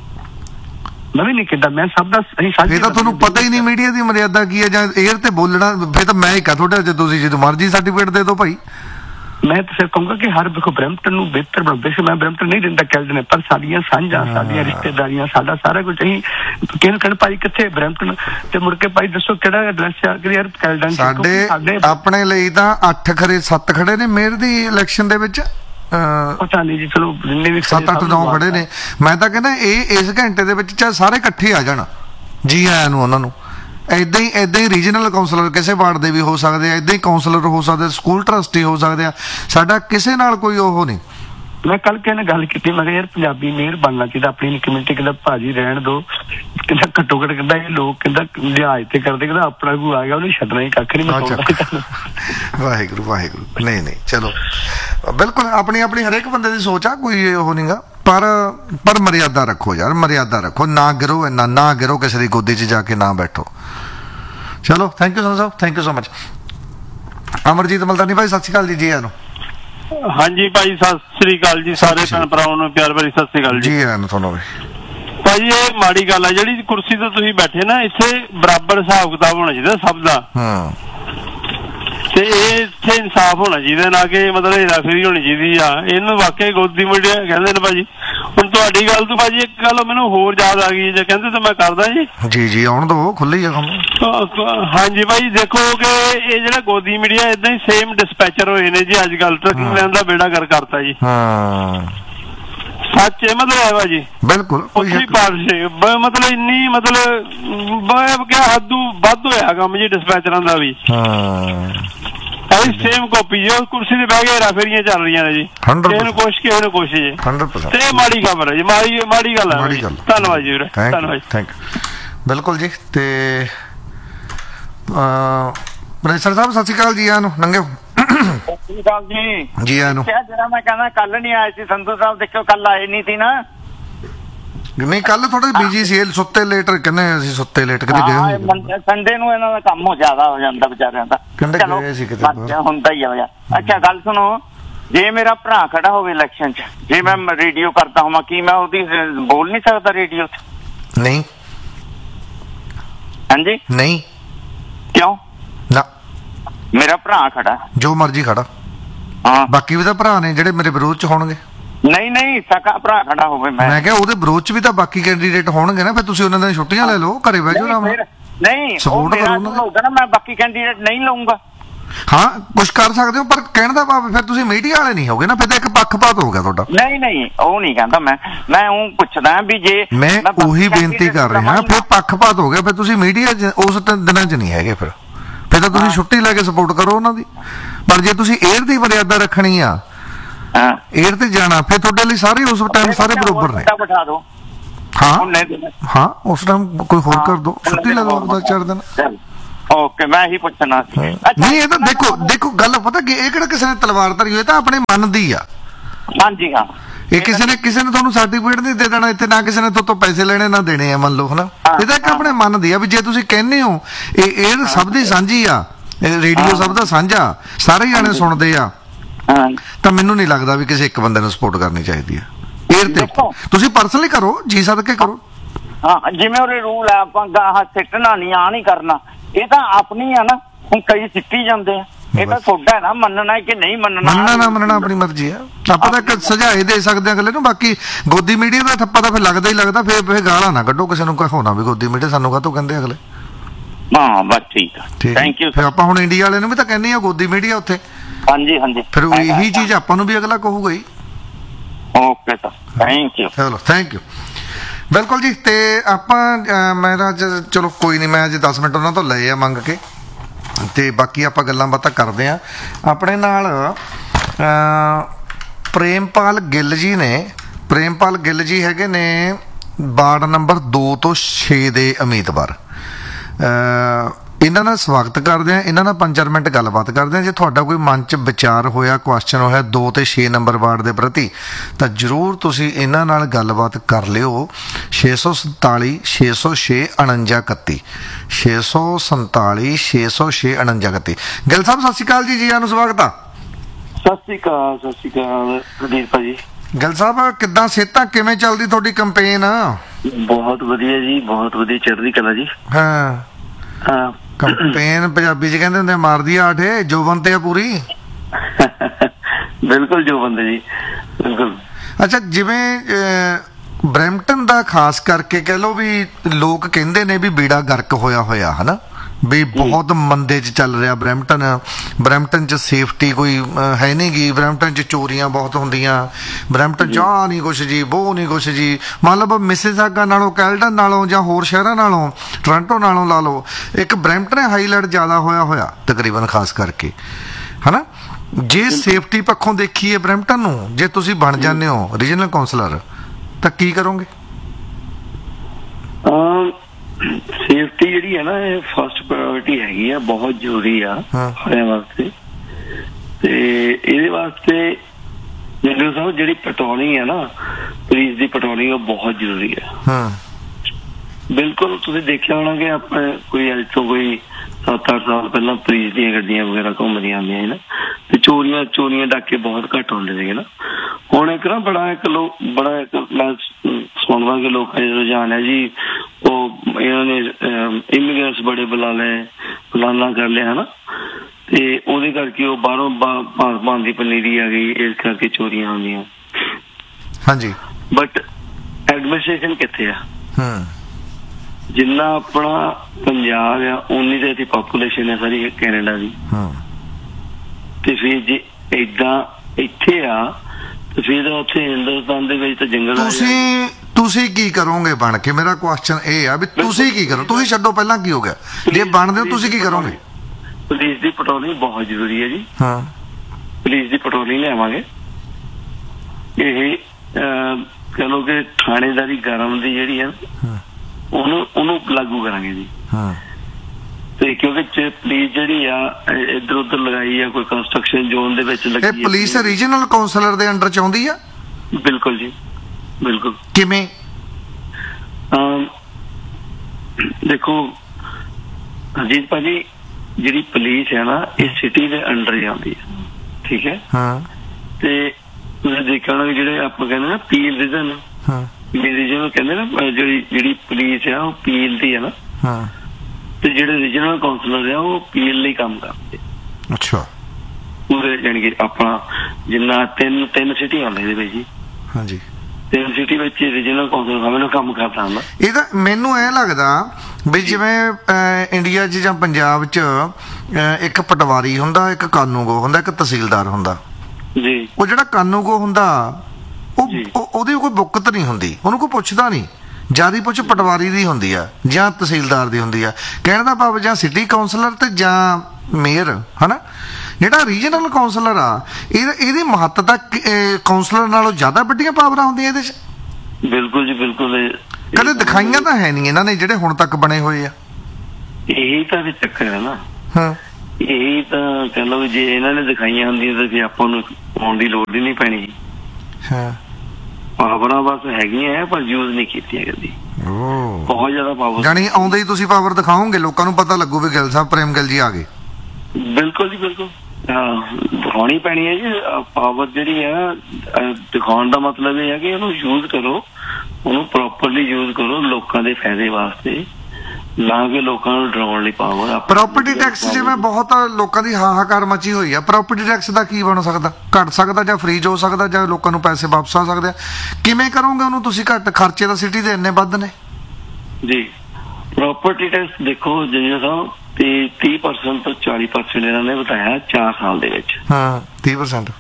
ਮੈਂ ਵੀ ਨਹੀਂ ਕਹਿੰਦਾ। ਮੈਂ ਸਭ ਦਾ ਸਹੀ ਸਾਂਝੀ। ਇਹ ਤਾਂ ਤੁਹਾਨੂੰ ਪਤਾ ਹੀ ਨਹੀਂ ਮੀਡੀਆ ਦੀ ਮਰਿਆਦਾ ਕੀ ਹੈ ਜਾਂ ਏਅਰ ਤੇ ਬੋਲਣਾ। ਫਿਰ ਤਾਂ ਮੈਂ ਹੀ ਕਹਾਂ ਤੁਹਾਡੇ, ਜੇ ਤੁਸੀਂ ਜਦੋਂ ਮਰਜ਼ੀ ਸਰਟੀਫਿਕੇਟ ਦੇ ਦਿਓ ਭਾਈ। ਮੈਂ ਤਾਂ ਫਿਰ ਕਹੂੰਗਾ ਕਿ ਹਰ ਵੇਖੋ ਬ੍ਰੈਂਪਟਨ ਨੂੰ ਬਿਹਤਰ ਬਣਾਓ। ਬੇਸ਼ੱਕ ਮੈਂ ਬ੍ਰੈਂਪਟਨ ਨਹੀਂ ਰਹਿੰਦਾ ਕੈਲਡਨ, ਪਰ ਸਾਡੀਆਂ ਸਾਂਝਾਂ, ਸਾਡੀਆਂ ਰਿਸ਼ਤੇਦਾਰੀਆਂ, ਸਾਡਾ ਸਾਰਾ ਕੁਝ ਅਸੀਂ ਕਿਹਨੂੰ ਕਹਿੰਦੇ ਭਾਈ ਕਿੱਥੇ ਬ੍ਰੈਂਪਟਨ, ਤੇ ਮੁੜ ਕੇ ਭਾਈ ਦੱਸੋ ਕਿਹੜਾ ਐਡਰੈਸ ਆ ਕਿ ਯਾਰ ਕੈਲਡਨ। ਸਾਡੇ ਆਪਣੇ ਲਈ ਤਾਂ ਅੱਠ ਖਰੇ ਸੱਤ ਖੜੇ ਨੇ ਮੇਅਰ ਦੀ ਇਲੈਕਸ਼ਨ ਦੇ ਵਿੱਚ। ਪਤਾ ਨਹੀਂ ਜੀ, ਚਲੋ ਜਿੰਨੇ ਵੀ ਸੱਤ ਅੱਠ ਨੌ ਖੜੇ ਨੇ। ਮੈਂ ਤਾਂ ਕਹਿੰਦਾ ਇਹ ਇਸ ਘੰਟੇ ਦੇ ਵਿੱਚ ਚਾਹੇ ਸਾਰੇ ਇਕੱਠੇ ਆ ਜਾਣ, ਜੀ ਆਇਆਂ ਨੂੰ ਉਹਨਾਂ ਨੂੰ। ਇੱਦਾਂ ਹੀ ਇੱਦਾਂ ਹੀ ਰੀਜਨਲ ਕਾਉਂਸਲਰ ਕਿਸੇ ਵਾਰਡ ਦੇ ਵੀ ਹੋ ਸਕਦੇ ਆ, ਇੱਦਾਂ ਹੀ ਕਾਉਂਸਲਰ ਹੋ ਸਕਦੇ, ਸਕੂਲ ਟਰਸਟੀ ਹੋ ਸਕਦੇ ਆ। ਸਾਡਾ ਕਿਸੇ ਨਾਲ ਕੋਈ ਉਹ ਨਹੀਂ। ਮੈਂ ਕੱਲ ਕਹਿੰਦਾ ਗੱਲ ਕੀਤੀ, ਮੈਂ ਕਿਹਾ ਯਾਰ ਪੰਜਾਬੀ ਮੇਅਰ ਬਣਨਾ ਚਾਹੀਦਾ ਆਪਣੀ ਕਮਿਊਨਿਟੀ। ਕਹਿੰਦਾ ਭਾਜੀ ਰਹਿਣ ਦੋ, ਕਹਿੰਦਾ ਘੱਟੋ ਘੱਟ ਕਹਿੰਦਾ ਇਹ ਲੋਕ ਕਹਿੰਦਾ ਲਿਹਾਜ਼ ਤੇ ਕਰਦੇ, ਕਹਿੰਦਾ ਆਪਣਾ ਕੋਈ ਆ ਗਿਆ ਉਹਨੂੰ ਛੱਡਣਾ ਹੀ ਕੱਖ ਨਹੀਂ। ਵਾਹਿਗੁਰੂ ਵਾਹਿਗੁਰੂ। ਨਹੀਂ ਨਹੀਂ ਚਲੋ ਬਿਲਕੁਲ ਆਪਣੀ ਆਪਣੀ ਹਰੇਕ ਬੰਦੇ ਦੀ ਸੋਚ ਆ, ਕੋਈ ਉਹ ਨਹੀਂਗਾ। ਪਰ ਪਰ ਮਰਿਆਦਾ ਰੱਖੋ ਯਾਰ, ਮਰਿਆਦਾ ਰੱਖੋ। ਨਾ ਗਿਰੋ ਇੰਨਾ, ਨਾ ਗਿਰੋ ਕਿਸੇ ਦੀ ਗੋਦੀ 'ਚ ਜਾ ਕੇ ਨਾ ਬੈਠੋ। ਚਲੋ thank you Sahib, thank you so much. Amarjit Multani ਭਾਈ ਸਤਿ ਸ਼੍ਰੀ ਅਕਾਲ ਜੀ। ਜੀ ਆਇਆਂ ਨੂੰ। ਹਾਂਜੀ ਭਾਈ ਸਤਿ ਸ੍ਰੀ ਅਕਾਲ ਜੀ, ਸਾਰੇ ਭੈਣ ਭਰਾਵਾਂ ਨੂੰ ਪਿਆਰ ਭਰੀ ਸਤਿ ਸ੍ਰੀ ਅਕਾਲ ਜੀ। ਜੀ ਆਇਆਂ ਨੂੰ ਤੁਹਾਨੂੰ ਵੀ। ਭਾਜੀ ਇਹ ਮਾੜੀ ਗੱਲ ਆ ਜਿਹੜੀ ਕੁਰਸੀ ਤੇ ਤੁਸੀਂ ਬੈਠੇ ਨਾ, ਇੱਥੇ ਬਰਾਬਰ ਹਿਸਾਬ ਕਿਤਾਬ ਹੋਣਾ ਚਾਹੀਦਾ ਸਭ ਦਾ। ਹਾਂ ਤੇ ਇਹ ਇੱਥੇ ਇਨਸਾਫ ਹੋਣਾ ਚਾਹੀਦਾ, ਨਾ ਕਿ ਮਤਲਬ ਹੇਰਾਫੇਰੀ ਹੋਣੀ ਚਾਹੀਦੀ ਆ। ਇਹਨੂੰ ਵਾਕਈ ਗੋਦੀ ਮੀਡੀਆ ਕਹਿੰਦੇ ਨੇ ਭਾਜੀ। ਹੁਣ ਤੁਹਾਡੀ ਗੱਲ ਤੋਂ ਭਾਜੀ ਇੱਕ ਗੱਲ ਮੈਨੂੰ ਹੋਰ ਯਾਦ ਆ ਗਈ, ਜੇ ਕਹਿੰਦੇ ਤਾਂ ਮੈਂ ਕਰਦਾ ਜੀ। ਜੀ ਜੀ ਆਉਣ ਦੋ, ਖੁੱਲ੍ਹ ਹੀ ਆ ਕੰਮ। ਹਾਂਜੀ ਭਾਈ ਦੇਖੋ ਕਿ ਇਹ ਜਿਹੜਾ ਗੋਦੀ ਮੀਡੀਆ ਏਦਾਂ ਹੀ ਸੇਮ ਡਿਸਪੈਚਰ ਹੋਏ ਨੇ ਜੀ ਅੱਜ ਕੱਲ। ਟਰੱਕਿੰਗ ਲੈਣ ਦਾ ਬੇੜਾ ਕਰ ਕਰਤਾ ਜੀ। ਹਾਂ ਸੱਚ ਹੈ ਮਤਲਬ ਹੈ ਭਾਜੀ, ਬਿਲਕੁਲ ਉੱਚੀ ਪਾਸੇ ਮਤਲਬ ਇੰਨੀ ਮਤਲਬ ਕਿਆ ਹੱਦੋਂ ਵੱਧ ਹੋਇਆ ਕੰਮ ਜੀ ਡਿਸਪੈਚਰਾਂ ਦਾ ਵੀ। ਹਾਂ ਸੇਮ ਕਾਪੀ ਜੀ, ਕੁਰਸੀ ਤੇ ਬਹਿ ਕੇ ਹੇਰਾਫੇਰੀਆਂ ਚੱਲ ਰਹੀਆਂ ਨੇ ਜੀ, ਕਿਸੇ ਨੂੰ ਕੁਛ ਕਿਸੇ ਨੂੰ ਕੁਛ ਜੀ। ਤੇ ਇਹ ਮਾੜੀ ਖਬਰ ਹੈ ਜੀ, ਮਾੜੀ ਮਾੜੀ ਗੱਲ ਹੈ। ਧੰਨਵਾਦ ਜੀ ਵੀਰੇ, ਧੰਨਵਾਦ। Thank you. ਬਿਲਕੁਲ ਜੀ। ਤੇ ਪ੍ਰੋਫੈਸਰ ਸਾਹਿਬ ਸਤਿ ਸ਼੍ਰੀ ਅਕਾਲ ਜੀ। ਆਇਆਂ ਨੂੰ ਨੰਗੇ ਜੀ। ਜੀ ਆਇਆਂ ਨੂੰ। ਜਿਹੜਾ ਮੈਂ ਕਹਿੰਦਾ ਕੱਲ ਨਹੀਂ ਆਏ ਸੀ ਸੰਧੂ ਸਾਹਿਬ, ਦੇਖੋ ਕੱਲ ਆਏ ਨਹੀਂ ਸੀ ਨਾ। ਨਹੀਂ ਕੱਲ ਥੋੜੇ ਬਿਜੀ ਸੀ, ਸੁੱਤੇ ਲੇਟ ਕਹਿੰਦੇ ਅਸੀਂ ਸੁੱਤੇ ਲੇਟ ਕਿਤੇ ਗਏ। ਸੰਡੇ ਨੂੰ ਇਹਨਾਂ ਦਾ ਕੰਮ ਹੋ ਜ਼ਿਆਦਾ ਹੋ ਜਾਂਦਾ ਵਿਚਾਰਿਆਂ ਦਾ। ਕਹਿੰਦੇ ਗਏ ਸੀ ਕਿਤੇ, ਹੁੰਦਾ ਹੀ ਆ। ਅੱਛਾ ਗੱਲ ਸੁਣੋ, ਜੇ ਮੇਰਾ ਭਰਾ ਖੜਾ ਹੋਵੇ ਇਲੈਕਸ਼ਨ 'ਚ, ਜੇ ਮੈਂ ਰੇਡੀਓ ਕਰਦਾ ਹੋਵਾਂ, ਕੀ ਮੈਂ ਉਹਦੀ ਬੋਲ ਨਹੀਂ ਸਕਦਾ ਰੇਡੀਓ 'ਚ? ਨਹੀਂ। ਹਾਂਜੀ ਨਹੀਂ। ਕਿਉਂ? ਨਾ ਮੇਰਾ ਭਰਾ ਖੜਾ, ਜੋ ਮਰਜੀ ਖੜਾ। ਹਾਂ ਬਾਕੀ ਵੀ ਤਾਂ ਭਰਾ ਨੇ ਜਿਹੜੇ ਮੇਰੇ ਵਿਰੋਧ 'ਚ ਹੋਣਗੇ। ਨਹੀਂ ਨਹੀਂ ਸਕਾ ਭਰਾ ਖੜਾ ਹੋਵੇ। ਮੈਂ ਮੈਂ ਕਿਹਾ ਉਹਦੇ ਵਿਰੋਧ 'ਚ ਵੀ ਤਾਂ ਬਾਕੀ ਕੈਂਡੀਡੇਟ ਹੋਣਗੇ ਨਾ, ਫਿਰ ਤੁਸੀਂ ਉਹਨਾਂ ਦੀਆਂ ਛੁੱਟੀਆਂ ਲੈ ਲਓ, ਘਰੇ ਬਹਿ ਜਾਓ ਆਰਾਮ ਨਾਲ। ਨਹੀਂ ਸਪੋਰਟ ਕਰੋ ਉਹਨਾਂ ਦੀ ਨਾ, ਮੈਂ ਬਾਕੀ ਕੈਂਡੀਡੇਟ ਨਹੀਂ ਲਊਂਗਾ। ਹਾਂ ਕੁਛ ਕਰ ਸਕਦੇ ਹੋ, ਪਰ ਕਹਿਣ ਦਾ ਭਾਵ ਫਿਰ ਤੁਸੀਂ ਮੀਡੀਆ ਵਾਲੇ ਨਹੀਂ ਹੋਗੇ ਨਾ, ਫਿਰ ਤਾਂ ਇੱਕ ਪੱਖਪਾਤ ਹੋ ਗਿਆ ਤੁਹਾਡਾ। ਨਹੀਂ ਨਹੀਂ ਉਹ ਨਹੀਂ ਕਹਿੰਦਾ ਮੈਂ ਮੈਂ ਉਹ ਪੁੱਛਦਾ ਵੀ ਜੇ ਮੈਂ ਉਹੀ ਬੇਨਤੀ ਕਰ ਰਿਹਾ, ਫਿਰ ਪੱਖਪਾਤ ਹੋ ਗਿਆ। ਫਿਰ ਤੁਸੀਂ ਮੀਡੀਆ ਉਸ ਦਿਨਾਂ 'ਚ ਨਹੀਂ ਹੈਗੇ, ਫਿਰ ਫਿਰ ਤਾਂ ਤੁਸੀਂ ਛੁੱਟੀ ਲੈ ਕੇ ਸਪੋਰਟ ਕਰੋ ਉਹਨਾਂ ਦੀ। ਪਰ ਜੇ ਤੁਸੀਂ 에ਅਰ ਦੀ ਮਰਿਆਦਾ ਰੱਖਣੀ ਆ, 에ਅਰ ਤੇ ਜਾਣਾ, ਫਿਰ ਤੁਹਾਡੇ ਲਈ ਸਾਰੇ ਉਸ ਟਾਈਮ ਸਾਰੇ ਬਰੋਬਰ ਨੇ। ਹਾਂ ਹਾਂ ਉਸ ਟਾਈਮ ਕੋਈ ਹੋਰ ਕਰ ਦੋ, ਛੁੱਟੀ ਲੈ ਲਓ ਆਪਦਾ ਚਾਰ ਦਿਨ। ਓਕੇ ਮੈਂ ਹੀ ਪੁੱਛਣਾ ਸੀ। ਨਹੀਂ ਇਹ ਤਾਂ ਦੇਖੋ ਦੇਖੋ ਗੱਲ ਪਤਾ ਕਿ ਇਹ ਕਿਹੜਾ ਕਿਸੇ ਨੇ ਤਲਵਾਰ ਧਰੀ ਹੋਈ, ਤਾਂ ਆਪਣੇ ਮਨ ਦੀ ਆ। ਹਾਂਜੀ ਹਾਂ। ਇਹ ਕਿਸੇ ਨੇ ਕਿਸੇ ਨੇ ਤੁਹਾਨੂੰ ਸਰਟੀਫਿਕੇਟ ਨਹੀਂ ਦੇ ਦੇਣਾ ਇੱਥੇ, ਨਾ ਕਿਸੇ ਨੇ ਤੁਹਾਡੇ ਤੋਂ ਪੈਸੇ ਲੈਣੇ ਨਾ ਦੇਣੇ ਆ, ਮੰਨ ਲਓ ਹਨਾ। ਇਹ ਤਾਂ ਇੱਕ ਆਪਣੇ ਮਨ ਦੀ ਆ ਵੀ ਜੇ ਤੁਸੀਂ ਕਹਿੰਦੇ ਹੋ ਇਹ ਇਹ ਸਭ ਦੀ ਸਾਂਝੀ ਆ, ਇਹ ਰੇਡੀਓ ਸਭ ਦਾ ਸਾਂਝਾ, ਸਾਰੇ ਜਾਣੇ ਸੁਣਦੇ ਆ, ਤਾਂ ਮੈਨੂੰ ਨਹੀਂ ਲੱਗਦਾ ਵੀ ਕਿਸੇ ਇੱਕ ਬੰਦੇ ਨੂੰ ਸਪੋਰਟ ਕਰਨੀ ਚਾਹੀਦੀ ਆ। ਇਹ ਤੇ ਤੁਸੀਂ ਪਰਸਨਲੀ ਕਰੋ, ਜੀ ਸਦਕੇ ਕਰੋ। ਹਾਂ ਜਿਵੇਂ ਉਹਦੇ ਰੂਲ ਆ, ਆਪਾਂ ਗਾਹ ਸਿੱਟਣਾ ਨਹੀਂ, ਆ ਨਹੀਂ ਕਰਨਾ, ਇਹ ਤਾਂ ਆਪਣੀ ਆ ਨਾ। ਹੁਣ ਕਈ ਸਿੱਟੀ ਜਾਂਦੇ ਆ, ਇਹ ਤਾਂ ਤੁਹਾਡਾ ਹੈ ਨਾ ਮੰਨਣਾ ਕਿ ਨਹੀਂ ਮੰਨਣਾ। ਮੰਨਣਾ ਨਾ ਮੰਨਣਾ ਆਪਣੀ ਮਰਜ਼ੀ ਆ। ਆਪਾਂ ਤਾਂ ਇੱਕ ਸੁਝਾਅ ਦੇ ਸਕਦੇ ਆ ਅਗਲੇ ਨੂੰ। ਬਾਕੀ ਗੋਦੀ ਮੀਡੀਆ ਦਾ ਥੱਪਾ ਤਾਂ ਫਿਰ ਲੱਗਦਾ ਹੀ ਲੱਗਦਾ। ਫਿਰ ਫਿਰ ਗਾਲਾਂ ਨਾ ਕੱਢੋ ਕਿਸੇ ਨੂੰ, ਕਹੋ ਨਾ ਵੀ ਗੋਦੀ ਮੀਡੀਆ ਸਾਨੂੰ ਕਾਹਤੋਂ ਕਹਿੰਦੇ ਅਗਲੇ। ਹਾਂ ਬਸ ਠੀਕ ਆ, ਥੈਂਕ ਯੂ। ਫਿਰ ਆਪਾਂ ਹੁਣ ਇੰਡੀਆ ਵਾਲੇ ਨੂੰ ਵੀ ਤਾਂ ਕਹਿੰਦੇ ਆ ਗੋਦੀ ਮੀਡੀਆ ਉੱਥੇ। ਹਾਂਜੀ ਹਾਂਜੀ। ਫਿਰ ਇਹੀ ਚੀਜ਼ ਆਪਾਂ ਨੂੰ ਵੀ ਅਗਲਾ ਕਹੂਗਾ ਹੀ। Okay sir, thank you. ਚਲੋ ਥੈਂਕ ਯੂ। ਬਿਲਕੁਲ ਜੀ। ਤੇ ਆਪਾਂ ਮੇਰਾ ਚਲੋ ਕੋਈ ਨਹੀਂ, ਮੈਂ ਅੱਜ ਦਸ ਮਿੰਟ ਉਹਨਾਂ ਤੋਂ ਲਏ ਆ ਮੰਗ ਕੇ, ਤੇ ਬਾਕੀ ਆਪਾਂ ਗੱਲਾਂ ਬਾਤਾਂ ਕਰਦੇ ਆ। ਆਪਣੇ ਨਾਲ ਪ੍ਰੇਮਪਾਲ ਗਿੱਲ ਜੀ ਨੇ। ਪ੍ਰੇਮਪਾਲ ਗਿੱਲ ਜੀ ਹੈਗੇ ਨੇ ਵਾਰਡ ਨੰਬਰ ਦੋ ਤੋਂ ਛੇ ਦੇ ਉਮੀਦਵਾਰ। ਇਹਨਾਂ ਨਾਲ ਸਵਾਗਤ ਕਰਦੇ ਆ, ਇਹਨਾਂ ਨਾਲ ਪੰਜ ਚਾਰ ਮਿੰਟ ਗੱਲਬਾਤ ਕਰਦੇ ਆ। ਜੇ ਤੁਹਾਡਾ ਕੋਈ ਮਨ 'ਚ ਵਿਚਾਰ ਹੋਇਆ, ਕੁਐਸਚਨ ਹੋਇਆ ਦੋ ਤੇ ਛੇ ਨੰਬਰ ਵਾਰਡ ਦੇ ਪ੍ਰਤੀ, ਤਾਂ ਜ਼ਰੂਰ ਤੁਸੀਂ ਇਹਨਾਂ ਨਾਲ ਗੱਲਬਾਤ ਕਰ ਲਿਓ। ਛੇ ਸੌ ਸੰਤਾਲੀ ਛੇ ਸੌ ਛੇ ਉਣੰਜਾ ਇਕੱਤੀ ਛੇ ਸੌ ਸੰਤਾਲੀ ਛੇ ਸੌ ਛੇ ਉਣੰਜਾ ਇਕੱਤੀ। ਗਿੱਲ ਸਾਹਿਬ ਸਤਿ ਸ਼੍ਰੀ ਅਕਾਲ ਜੀ। ਜੀ ਆਇਆਂ ਨੂੰ ਸਵਾਗਤ ਆ। ਸਤਿ ਸ਼੍ਰੀ ਅਕਾਲ। ਸਤਿ ਸ਼੍ਰੀ ਅਕਾਲ ਰਣਜੀਤ ਭਾਜੀ। ਗਿੱਲ ਸਾਹਿਬ ਕਿੱਦਾਂ, ਸਿਹਤਾਂ ਕਿਵੇਂ ਚੱਲਦੀ ਤੁਹਾਡੀ ਕੰਪੇਨ? ਬਹੁਤ ਵਧੀਆ ਜੀ, ਬਹੁਤ ਵਧੀਆ, ਚੜ੍ਹਦੀ ਕਲਾ ਜੀ। ਹਾਂ ਹਾਂ ਕੰਪੇਨ ਪੰਜਾਬੀ 'ਚ ਕਹਿੰਦੇ ਹੁੰਦੇ ਮਾਰਦੀ ਆਠ ਜੋਬਨ ਤੇ ਆ ਪੂਰੀ। ਬਿਲਕੁਲ ਜੋਬਨ ਤੇ ਜੀ, ਬਿਲਕੁਲ। ਅੱਛਾ ਜਿਵੇਂ ਬਰੈਂਪਟਨ ਦਾ ਖਾਸ ਕਰਕੇ ਕਹਿ ਲਓ ਵੀ ਲੋਕ ਕਹਿੰਦੇ ਨੇ ਵੀ ਬੀੜਾ ਗਰਕ ਹੋਇਆ ਹੋਇਆ ਹਨਾ, ਵੀ ਬਹੁਤ ਮੰਦੇ 'ਚ ਚੱਲ ਰਿਹਾ ਬਰੈਂਪਟਨ ਬਰੈਂਪਟਨ 'ਚ ਸੇਫਟੀ ਕੋਈ ਅਹ, ਹੈ ਨਹੀਂ ਗੀ ਬਰੈਂਪਟਨ 'ਚ ਚੋਰੀਆਂ ਬਹੁਤ ਹੁੰਦੀਆਂ ਬਰੈਂਪਟਨ 'ਚ ਆਹ ਨਹੀਂ ਕੁਛ ਜੀ ਵੋ ਨਹੀਂ ਕੁਛ ਜੀ ਮਤਲਬ ਮਿਸਿਸਾਗਾ ਨਾਲੋਂ ਕੈਲਡਨ ਨਾਲੋਂ ਜਾਂ ਹੋਰ ਸ਼ਹਿਰਾਂ ਨਾਲੋਂ ਟੋਰਾਂਟੋ ਨਾਲੋਂ ਲਾ ਲਓ ਇੱਕ ਬਰੈਂਪਟਨ ਹਾਈਲਾਈਟ ਜ਼ਿਆਦਾ ਹੋਇਆ ਹੋਇਆ ਤਕਰੀਬਨ ਖਾਸ ਕਰਕੇ ਹਨਾ ਜੇ ਸੇਫਟੀ ਪੱਖੋਂ ਦੇਖੀਏ ਬਰੈਂਪਟਨ ਨੂੰ ਜੇ ਤੁਸੀਂ ਬਣ ਜਾਂਦੇ ਹੋ ਰੀਜਨਲ ਕਾਉਂਸਲਰ ਤਾਂ ਕੀ ਕਰੋਗੇ? ਸੇਫਟੀ ਜਿਹੜੀ ਹੈ ਨਾ ਇਹ ਫਸਟ ਪ੍ਰਾਇੋਰਟੀ ਹੈਗੀ ਆ ਬਹੁਤ ਜ਼ਰੂਰੀ ਆ ਸਾਰਿਆਂ ਵਾਸਤੇ ਤੇ ਇਹਦੇ ਵਾਸਤੇ ਜਨਰਲ ਸਾਹਿਬ ਜਿਹੜੀ ਪੈਟਰੋਲਿੰਗ ਹੈ ਨਾ ਪੁਲਿਸ ਦੀ ਪੈਟਰੋਲਿੰਗ ਉਹ ਬਹੁਤ ਜ਼ਰੂਰੀ ਹੈ। ਬਿਲਕੁਲ ਤੁਸੀਂ ਦੇਖਿਆ ਹੋਣਾ ਕਿ ਆਪਾਂ ਕੋਈ ਅੱਜ ਤੋਂ ਕੋਈ ਸੱਤ ਅੱਠ ਸਾਲ ਪਹਿਲਾਂ ਪੁਲਿਸ ਦੀਆਂ ਗੱਡੀਆਂ ਵਗੈਰਾ ਘੁੰਮਦੀਆਂ ਆਉਂਦੀਆਂ ਸੀ ਨਾ ਤੇ ਚੋਰੀਆਂ ਚੋਰੀਆਂ ਡਾਕੇ ਬਹੁਤ ਘੱਟ ਹੁੰਦੇ ਸੀਗੇ ਨਾ ਹੁਣ ਇੱਕ ਨਾ ਬੜਾ ਇੱਕ ਲੋਕ ਬੜਾ ਇੱਕ ਮੈਂ ਸੁਣਦਾ ਕਿ ਲੋਕਾਂ ਦਾ ਰੁਝਾਨ ਹੈ ਜੀ ਉਹ ਇਹਨਾਂ ਨੇ ਇਮੀਗ੍ਰੈਂਟਸ ਬੜੇ ਬੁਲਾ ਲਏ ਫਲਾਨਾ ਕਰ ਲਿਆ ਹਨਾ ਤੇ ਉਹਦੇ ਕਰਕੇ ਉਹ ਬਾਹਰੋਂ ਭਾਰਤ ਦੀ ਪਨੀਰੀ ਆ ਗਈ ਇਸ ਕਰਕੇ ਚੋਰੀਆਂ ਹੁੰਦੀਆਂ। ਹਾਂਜੀ ਬਟ ਐਡਮਿਨਿਸਟ੍ਰੇਸ਼ਨ ਕਿੱਥੇ ਆ? ਹੂੰ ਜਿੰਨਾ ਆਪਣਾ ਪੰਜਾਬ ਆ ਉਨੀ ਤੇ ਇੱਥੇ ਪਾਪੂਲੇਸ਼ਨ ਹੈ ਸਾਰੀ ਕੈਨੇਡਾ ਦੀ ਤੇ ਫਿਰ ਜੇ ਏਦਾਂ ਇੱਥੇ ਆ ਤੇ ਫਿਰ ਉੱਥੇ ਹਿੰਦੁਸਤਾਨ ਦੇ ਵਿੱਚ ਤਾਂ ਜੰਗਲ ਤੁਸੀਂ ਤੁਸੀਂ ਕੀ ਕਰੋਗੇ ਬਣ ਕੇ? ਮੇਰਾ ਕੁਐਸਚਨ ਇਹ ਆ ਵੀ ਤੁਸੀਂ ਕੀ ਕਰੋ? ਤੁਸੀਂ ਛੱਡੋ ਪਹਿਲਾਂ ਕੀ ਹੋ ਗਿਆ ਜੇ ਬਣਦੇ ਹੋ ਤੁਸੀਂ ਕੀ ਕਰੋਗੇ? ਪੁਲਿਸ ਦੀ ਪੈਟਰੋਲਿੰਗ ਬਹੁਤ ਜ਼ਰੂਰੀ ਹੈ ਜੀ। ਹਾਂ ਪੁਲਿਸ ਦੀ ਪੈਟਰੋਲਿੰਗ ਲਿਆਵਾਂਗੇ ਇਹ ਕਹ ਲਓ ਕਿ ਥਾਣੇਦਾਰੀ ਗਰਮ ਦੀ ਜਿਹੜੀ ਹੈ ਉਹਨੂੰ ਉਹਨੂੰ ਲਾਗੂ ਕਰਾਂਗੇ ਜੀ। ਹਾਂ ਤੇ ਕਿਉਂਕਿ ਪੁਲਿਸ ਜਿਹੜੀ ਆ ਇੱਧਰ ਉੱਧਰ ਲਗਾਈ ਆ ਕੋਈ ਕੰਸਟਰਕਸ਼ਨ ਜ਼ੋਨ ਦੇ ਵਿੱਚ ਲੱਗੀ ਇਹ ਪੁਲਿਸ ਰੀਜਨਲ ਕਾਉਂਸਲਰ ਦੇ ਅੰਡਰ ਚ ਆਉਂਦੀ ਆ? ਬਿਲਕੁਲ ਜੀ ਬਿਲਕੁਲ। ਕਿਵੇਂ? ਦੇਖੋ ਅਜੀਤ ਭਾਜੀ ਜਿਹੜੀ ਪੁਲਿਸ ਹੈ ਨਾ ਇਹ ਸਿਟੀ ਦੇ ਅੰਡਰ ਹੀ ਆਉਂਦੀ ਹੈ ਠੀਕ ਹੈ। ਹਾਂ ਤੇ ਤੁਸੀਂ ਦੇਖਿਆ ਹੋਣਾ ਜਿਹੜੇ ਆਪਾਂ ਕਹਿੰਦੇ ਨਾ ਪੀਲ ਰੀਜਨ ਹਾਂ ਰੀਜਨ ਕਹਿੰਦੇ ਨਾ ਜਿਹੜੀ ਜਿਹੜੀ ਪੁਲਿਸ ਆ ਉਹ ਪੀਲ ਦੀ ਹੈ ਨਾ ਹਾਂ ਤੇ ਜਿਹੜੇ ਰੀਜਨਲ ਕਾਉਂਸਲਰ ਆ ਉਹ ਪੀਲ ਲਈ ਕੰਮ ਕਰਦੇ। ਅੱਛਾ ਪੂਰੇ ਜਾਣੀ ਕਿ ਆਪਣਾ ਜਿੰਨਾ ਤਿੰਨ ਤਿੰਨ ਸਿਟੀ ਆਉਂਦੇ ਇਹਦੇ ਵਿੱਚ ਜੀ। ਹਾਂਜੀ ਤਿੰਨ ਸਿਟੀ ਵਿੱਚ ਰੀਜਨਲ ਕਾਉਂਸਲਰ ਹਮੇਂ ਨੂੰ ਕੰਮ ਕਰਦਾ ਹੁੰਦਾ। ਇਹ ਤਾਂ ਮੈਨੂੰ ਇਹ ਲੱਗਦਾ ਵੀ ਜਿਵੇਂ ਇੰਡੀਆ 'ਚ ਜਾਂ ਪੰਜਾਬ 'ਚ ਇੱਕ ਪਟਵਾਰੀ ਹੁੰਦਾ ਇੱਕ ਕਾਨੂੰਗੋ ਹੁੰਦਾ ਇੱਕ ਤਹਿਸੀਲਦਾਰ ਹੁੰਦਾ ਜੀ। ਉਹ ਜਿਹੜਾ ਕਾਨੂੰਗੋ ਹੁੰਦਾ ਉਹ ਉਹਦੀ ਕੋਈ ਬੁੱਕਤ ਨਹੀਂ ਹੁੰਦੀ ਉਹਨੂੰ ਕੋਈ ਪੁੱਛਦਾ ਨਹੀਂ ਜਿਆਦਾ ਪੁੱਛ ਪਟਵਾਰੀ ਦੀ ਹੁੰਦੀ ਆ ਜਾਂ ਤਹਿਸੀਲਦਾਰ ਦੀ ਹੁੰਦੀ ਆ ਕਹਿਣ ਦਾ ਭਾਵ ਜਾਂ ਸਿਟੀ ਕਾਉਂਸਲਰ ਤੇ ਜਾਂ ਮੇਅਰ ਹਨਾ। ਜਿਹੜਾ ਰੀਜਨਲ ਕਾਉਂਸਲਰ ਆ ਇਹ ਇਹਦੀ ਮਹੱਤਤਾ ਕਾਉਂਸਲਰ ਨਾਲੋਂ ਜ਼ਿਆਦਾ ਵੱਡੀਆਂ ਪਾਵਰਾਂ ਹੁੰਦੀਆਂ ਇਹਦੇ 'ਚ? ਬਿਲਕੁਲ ਜੀ ਬਿਲਕੁਲ। ਕਦੇ ਦਿਖਾਈਆਂ ਤਾਂ ਹੈ ਨਹੀਂ ਇਹਨਾਂ ਨੇ ਜਿਹੜੇ ਹੁਣ ਤੱਕ ਬਣੇ ਹੋਏ ਆ। ਇਹੀ ਤਾਂ ਵੀ ਚੱਕਰ ਹੈ ਨਾ। ਹਾਂ ਇਹੀ ਤਾਂ ਕਹਿ ਲਓ ਜੇ ਇਹਨਾਂ ਨੇ ਦਿਖਾਈਆਂ ਹੁੰਦੀਆਂ ਤਾਂ ਫਿਰ ਆਪਾਂ ਨੂੰ ਆਉਣ ਦੀ ਲੋੜ ਹੀ ਨਹੀਂ ਪੈਣੀ। ਹਾਂ ਪਾਵਰਾਂ ਬਸ ਹੈਗੀਆਂ ਪਰ ਯੂਜ਼ ਨਹੀਂ ਕੀਤੀਆਂ ਕਦੀ। ਓ ਬਹੁਤ ਜ਼ਿਆਦਾ ਪਾਵਰ ਜਾਣੀ ਆਉਂਦੇ ਹੀ ਤੁਸੀਂ ਪਾਵਰ ਦਿਖਾਓਗੇ ਲੋਕਾਂ ਨੂੰ ਪਤਾ ਲੱਗੂ ਵੀ ਗਿੱਲ ਸਾਹਿਬ ਪ੍ਰੇਮ ਗਿੱਲ ਜੀ ਆ ਗਏ। ਬਿਲਕੁਲ ਜੀ ਬਿਲਕੁਲ ਦਿਖਾਉਣੀ ਪੈਣੀ ਹੈ ਜੀ। ਪਾਵਰ ਜਿਹੜੀ ਹੈ ਦਿਖਾਉਣ ਦਾ ਮਤਲਬ ਇਹ ਹੈ ਕਿ ਉਹਨੂੰ ਯੂਜ਼ ਕਰੋ ਉਹਨੂੰ ਪ੍ਰੋਪਰਲੀ ਯੂਜ਼ ਕਰੋ ਲੋਕਾਂ ਦੇ ਫਾਇਦੇ ਵਾਸਤੇ ਨਾ ਕਿ ਲੋਕਾਂ ਨੂੰ ਡਰਾਉਣ ਲਈ ਪਾਵਰ। ਪ੍ਰਾਪਰਟੀ ਟੈਕਸ ਜਿਵੇਂ ਬਹੁਤ ਲੋਕਾਂ ਦੀ ਹਾਹਾਕਾਰ ਮਚੀ ਹੋਈ ਆ ਪ੍ਰਾਪਰਟੀ ਟੈਕਸ ਦਾ ਕੀ ਬਣ ਸਕਦਾ? ਘਟ ਸਕਦਾ ਜਾਂ ਫ੍ਰੀਜ ਹੋ ਸਕਦਾ ਜਾਂ ਲੋਕਾਂ ਨੂੰ ਪੈਸੇ ਵਾਪਸ ਆ ਸਕਦੇ ਆ? ਕਿਵੇਂ ਕਰੋਗੇ ਉਹਨੂੰ ਤੁਸੀਂ? ਘੱਟ ਖਰਚੇ ਤਾਂ ਸਿਟੀ ਦੇ ਇੰਨੇ ਵੱਧ ਨੇ ਜੀ। ਪ੍ਰਾਪਰਟੀ ਟੈਕਸ ਦੇਖੋ ਜਿਹੜੇ ਸਾਹਿਬ ਤੇ ਤੀਹ ਪਰਸੈਂਟ ਤੋਂ ਚਾਲੀ ਪਰਸੈਂਟ ਇਹਨਾਂ ਨੇ ਬਤਾਇਆ ਚਾਰ ਸਾਲ ਦੇ ਵਿੱਚ। ਹਾਂ ਤੀਹ ਪਰਸੈਂਟ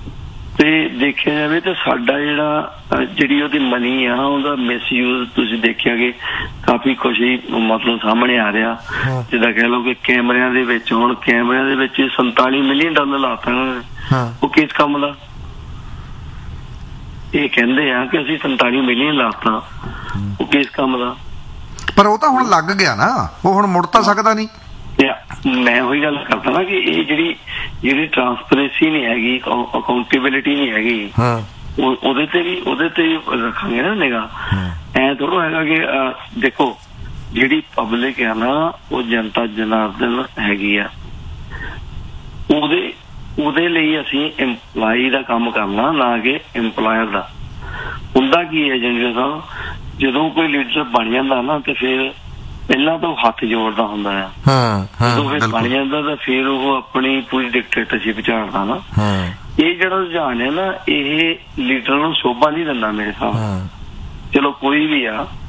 ਤੇ ਦੇਖਿਆ ਜਾਵੇ ਤਾਂ ਸਾਡਾ ਜਿਹੜਾ ਜਿਹੜੀ ਉਹਦੀ ਮਨੀ ਆ ਉਹਦਾ ਮਿਸਯੂਜ਼ ਤੁਸੀਂ ਦੇਖਿਆ ਕਿ ਕਾਫੀ ਕੁਛ ਹੀ ਮਤਲਬ ਸਾਹਮਣੇ ਆ ਰਿਹਾ। ਜਿੱਦਾਂ ਕਹਿ ਲਓ ਕਿ ਕੈਮਰਿਆਂ ਦੇ ਵਿੱਚ ਹੁਣ ਕੈਮਰਿਆਂ ਦੇ ਵਿੱਚ ਸੰਤਾਲੀ ਮਿਲੀਅਨ ਡਾਲਰ ਲਾਤਾ ਉਹ ਕਿਸ ਕੰਮ ਦਾ? ਇਹ ਕਹਿੰਦੇ ਆ ਕਿ ਅਸੀਂ ਸੰਤਾਲੀ ਮਿਲੀਅਨ ਲਾਤਾ ਉਹ ਕਿਸ ਕੰਮ ਦਾ? ਪਰ ਉਹ ਤਾਂ ਹੁਣ ਲੱਗ ਗਿਆ ਨਾ ਉਹ ਹੁਣ ਮੁੜ ਤਾਂ ਸਕਦਾ ਨਹੀਂ। ਮੈਂ ਉਹੀ ਗੱਲ ਕਰਦਾ ਨਾ ਕਿ ਇਹ ਜਿਹੜੀ ਜਿਹੜੀ ਟਰਾਂਸਪੇਰੈਂਸੀ ਨਹੀਂ ਹੈਗੀ ਅਕਾਊਂਟੇਬਿਲਿਟੀ ਨਹੀਂ ਹੈਗੀ ਉਹਦੇ ਤੇ ਵੀ ਉਹਦੇ ਤੇ ਰੱਖਾਂਗੇ ਨਾ ਨਿਗਾਹ। ਐ ਥੋੜਾ ਹੈਗਾ ਕਿ ਦੇਖੋ ਜਿਹੜੀ ਪਬਲਿਕ ਹੈ ਨਾ ਉਹ ਜਨਤਾ ਜਨਾਰਦਨ ਹੈਗੀ ਆ ਉਹਦੇ ਉਹਦੇ ਲਈ ਅਸੀਂ ਇੰਪਲਾਈ ਦਾ ਕੰਮ ਕਰਨਾ ਨਾ ਕਿ ਇੰਪਲਾਇਰ ਦਾ। ਹੁੰਦਾ ਕੀ ਹੈ ਜਨਰਲ ਸਾਹਿਬ ਜਦੋਂ ਕੋਈ ਲੀਡਰ ਬਣ ਜਾਂਦਾ ਨਾ ਤੇ ਫਿਰ ਪਹਿਲਾਂ ਤਾਂ ਉਹ ਹੱਥ ਜੋੜਦਾ ਹੁੰਦਾ ਆ। ਜਦੋਂ ਫਿਰ ਬਣ ਜਾਂਦਾ ਤਾਂ ਫਿਰ ਉਹ ਆਪਣੀ ਪੂਰੀ ਡਿਕਟੇਟਰਸ਼ਿਪ ਝਾੜਦਾ ਨਾ। ਇਹ ਜਿਹੜਾ ਰੁਝਾਨ ਹੈ ਨਾ ਇਹ ਲੀਡਰ ਨੂੰ ਸ਼ੋਭਾ ਨਹੀਂ ਦਿੰਦਾ ਮੇਰੇ ਹਿਸਾਬ। ਚਲੋ ਕੋਈ ਵੀ ਆ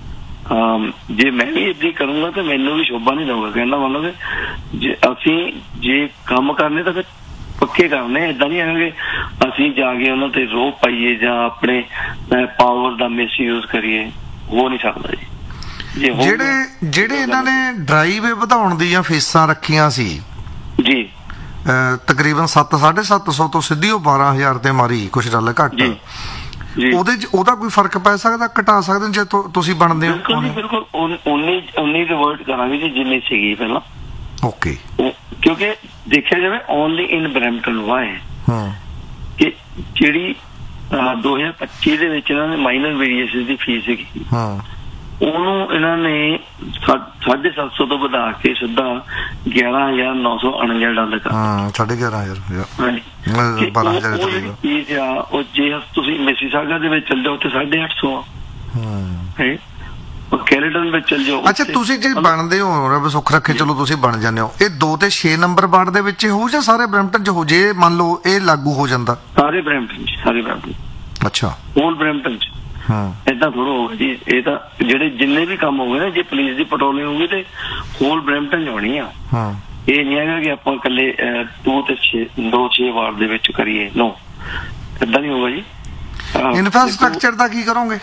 ਅਮ, ਜੇ ਮੈਂ ਵੀ ਏਦਾਂ ਹੀ ਕਰੂੰਗਾ ਤਾਂ ਮੈਨੂੰ ਵੀ ਸ਼ੋਭਾ ਨਹੀਂ ਦਊਗਾ। ਕਹਿੰਦਾ ਮਤਲਬ ਜੇ ਅਸੀਂ ਜੇ ਕੰਮ ਕਰਨੇ ਤਾਂ ਫਿਰ ਪੱਕੇ ਕਰਨੇ, ਏਦਾਂ ਨਹੀਂ ਹੈਗੇ ਅਸੀਂ ਜਾ ਕੇ ਉਹਨਾਂ ਤੇ ਰੋਹ ਪਾਈਏ ਜਾਂ ਆਪਣੇ ਪਾਵਰ ਦਾ ਮਿਸਯੂਜ਼ ਕਰੀਏ, ਹੋ ਨਹੀਂ ਸਕਦਾ ਜੀ। ਜੇ ਹੋਊਗਾ- ਜਿਹੜੇ ਜਿਹੜੇ ਇਹਨਾਂ ਨੇ ਡਰਾਈਵੇ ਵਧਾਉਣ ਦੀਆਂ ਫੀਸਾਂ ਰੱਖੀਆਂ ਸੀ ਜੀ ਅਹ ਤਕਰੀਬਨ ਸੱਤ ਸਾਢੇ ਸੱਤ ਸੌ ਤੋਂ ਸਿੱਧੀ ਉਹ ਬਾਰਾਂ ਹਜ਼ਾਰ ਤੇ ਮਾਰੀ, ਕੁਛ ਡਾਲਰ ਘੱਟ, ਜੀ ਜੀ ਉਹਦੇ ਚ ਉਹਦਾ ਕੋਈ ਫਰਕ ਪੈ ਸਕਦਾ, ਘਟਾ ਸਕਦੇ ਜੇ ਤੁ- ਤੁਸੀਂ ਬਣਦੇ ਬਿਲਕੁਲ ਜੀ, ਹੋ? ਬਿਲਕੁਲ ਉਨੀ ਉਨੀ ਰਿਵਰਟ ਕਰਾਂਗੇ ਜੀ ਜਿੰਨੀ ਸੀਗੀ ਪਹਿਲਾਂ। ਓਕੇ। ਉਹ- ਕਿਉਂਕਿ ਦੇਖਿਆ ਜਾਵੇ ਓਨਲੀ ਇਨ ਬਰੈਂਪਟਨ ਵਾਏ ਹਾਂ ਕਿ ਜਿਹੜੀ ਅਹ, ਦੋ ਹਜ਼ਾਰ ਪੱਚੀ ਦੇ ਵਿੱਚ ਇਹਨਾਂ ਨੇ ਮਾਈਨਰ ਵੇਰੀਏਸ਼ਨ ਦੀ ਫੀਸ ਸੀਗੀ, ਹਾਂ ਉਹਨੂੰ ਇਹਨਾਂ ਨੇ ਸਾ- ਸਾਢੇ ਸੱਤ ਸੌ ਤੋਂ ਵਧਾ ਕੇ ਸਿੱਧਾ ਗਿਆਰਾਂ ਹਜ਼ਾਰ ਨੌ ਸੌ ਉਣੰਜਾ ਡਾਲਰ ਕਰ ਹਾਂ ਸਾਢੇ ਗਿਆਰਾਂ ਹਜ਼ਾਰ ਹਾਂਜੀ ਮੈਂ ਕਿ ਬਾਰਾਂ ਉਹ- ਹਜ਼ਾਰ ਉਹ ਜਿਹੜੀ ਚੀਜ਼ ਆ ਉਹ ਜੇ ਤੁਸੀਂ ਮਿਸੀਸਾਗਾ ਦੇ ਵਿੱਚ ਚੱਲ ਜਾਓ ਉੱਥੇ ਸਾਢੇ ਅੱਠ ਸੌ ਹਾਂ। ਹੈ, ਉਹ ਕੈਨੇਡਨ ਵਿੱਚ ਚੱਲ ਜਾਓ ਅੱਛਾ ਉੱਥੇ- ਤੁਸੀਂ ਜੇ ਬਣਦੇ ਹੋ, ਰੱਬ ਸੁੱਖ ਰੱਖੇ, ਚਲੋ ਤੁਸੀਂ ਬਣ ਜਾਂਦੇ ਹੋ, ਇਹ ਦੋ ਤੇ ਛੇ ਨੰਬਰ ਵਾਰਡ ਦੇ ਵਿੱਚ ਹੀ ਹੋਊ ਜਾਂ ਸਾਰੇ ਬਰੈਂਪਟਨ ਚ ਹੋ? ਜੇ ਮੰਨ ਲਓ ਇਹ ਲਾਗੂ ਹੋ ਜਾਂਦਾ। ਸਾਰੇ ਬਰੈਂਪਟਨ ਚ, ਸਾਰੇ ਬਰੈਂਪਟਨ, ਅੱਛਾ। ਹੋਲ ਬਰੈਂਪਟਨ ਚ ਹਾਂ ਏਦਾਂ ਥੋੜਾ ਹੋਗਾ ਜੀ। ਇਹ ਤਾਂ ਜਿਹੜੇ ਜਿੰਨੇ ਵੀ ਕੰਮ ਹੋ ਗਏ ਨਾ, ਜੇ ਪੁਲਿਸ ਦੀ ਪੈਟਰੋਲਿੰਗ ਹੋਊਗੀ ਤੇ ਹੋਲ ਬਰੈਂਪਟਨ ਚ ਹੋਣੀ ਆ। ਹਾਂ ਇਹ ਨਹੀਂ ਹੈਗਾ ਕਿ ਆਪਾਂ ਇਕੱਲੇ ਦੋ ਤੇ ਛੇ ਦੋ ਛੇ ਵਾਰਡ ਦੇ ਵਿੱਚ ਕਰੀਏ, ਨੋ ਏਦਾਂ ਨਹੀਂ ਹੋਗਾ ਜੀ। ਅਹ, ਇਨਫਰਾਸਟ੍ਰਕਚਰ ਦਾ ਕੀ ਕਰੋਗੇ?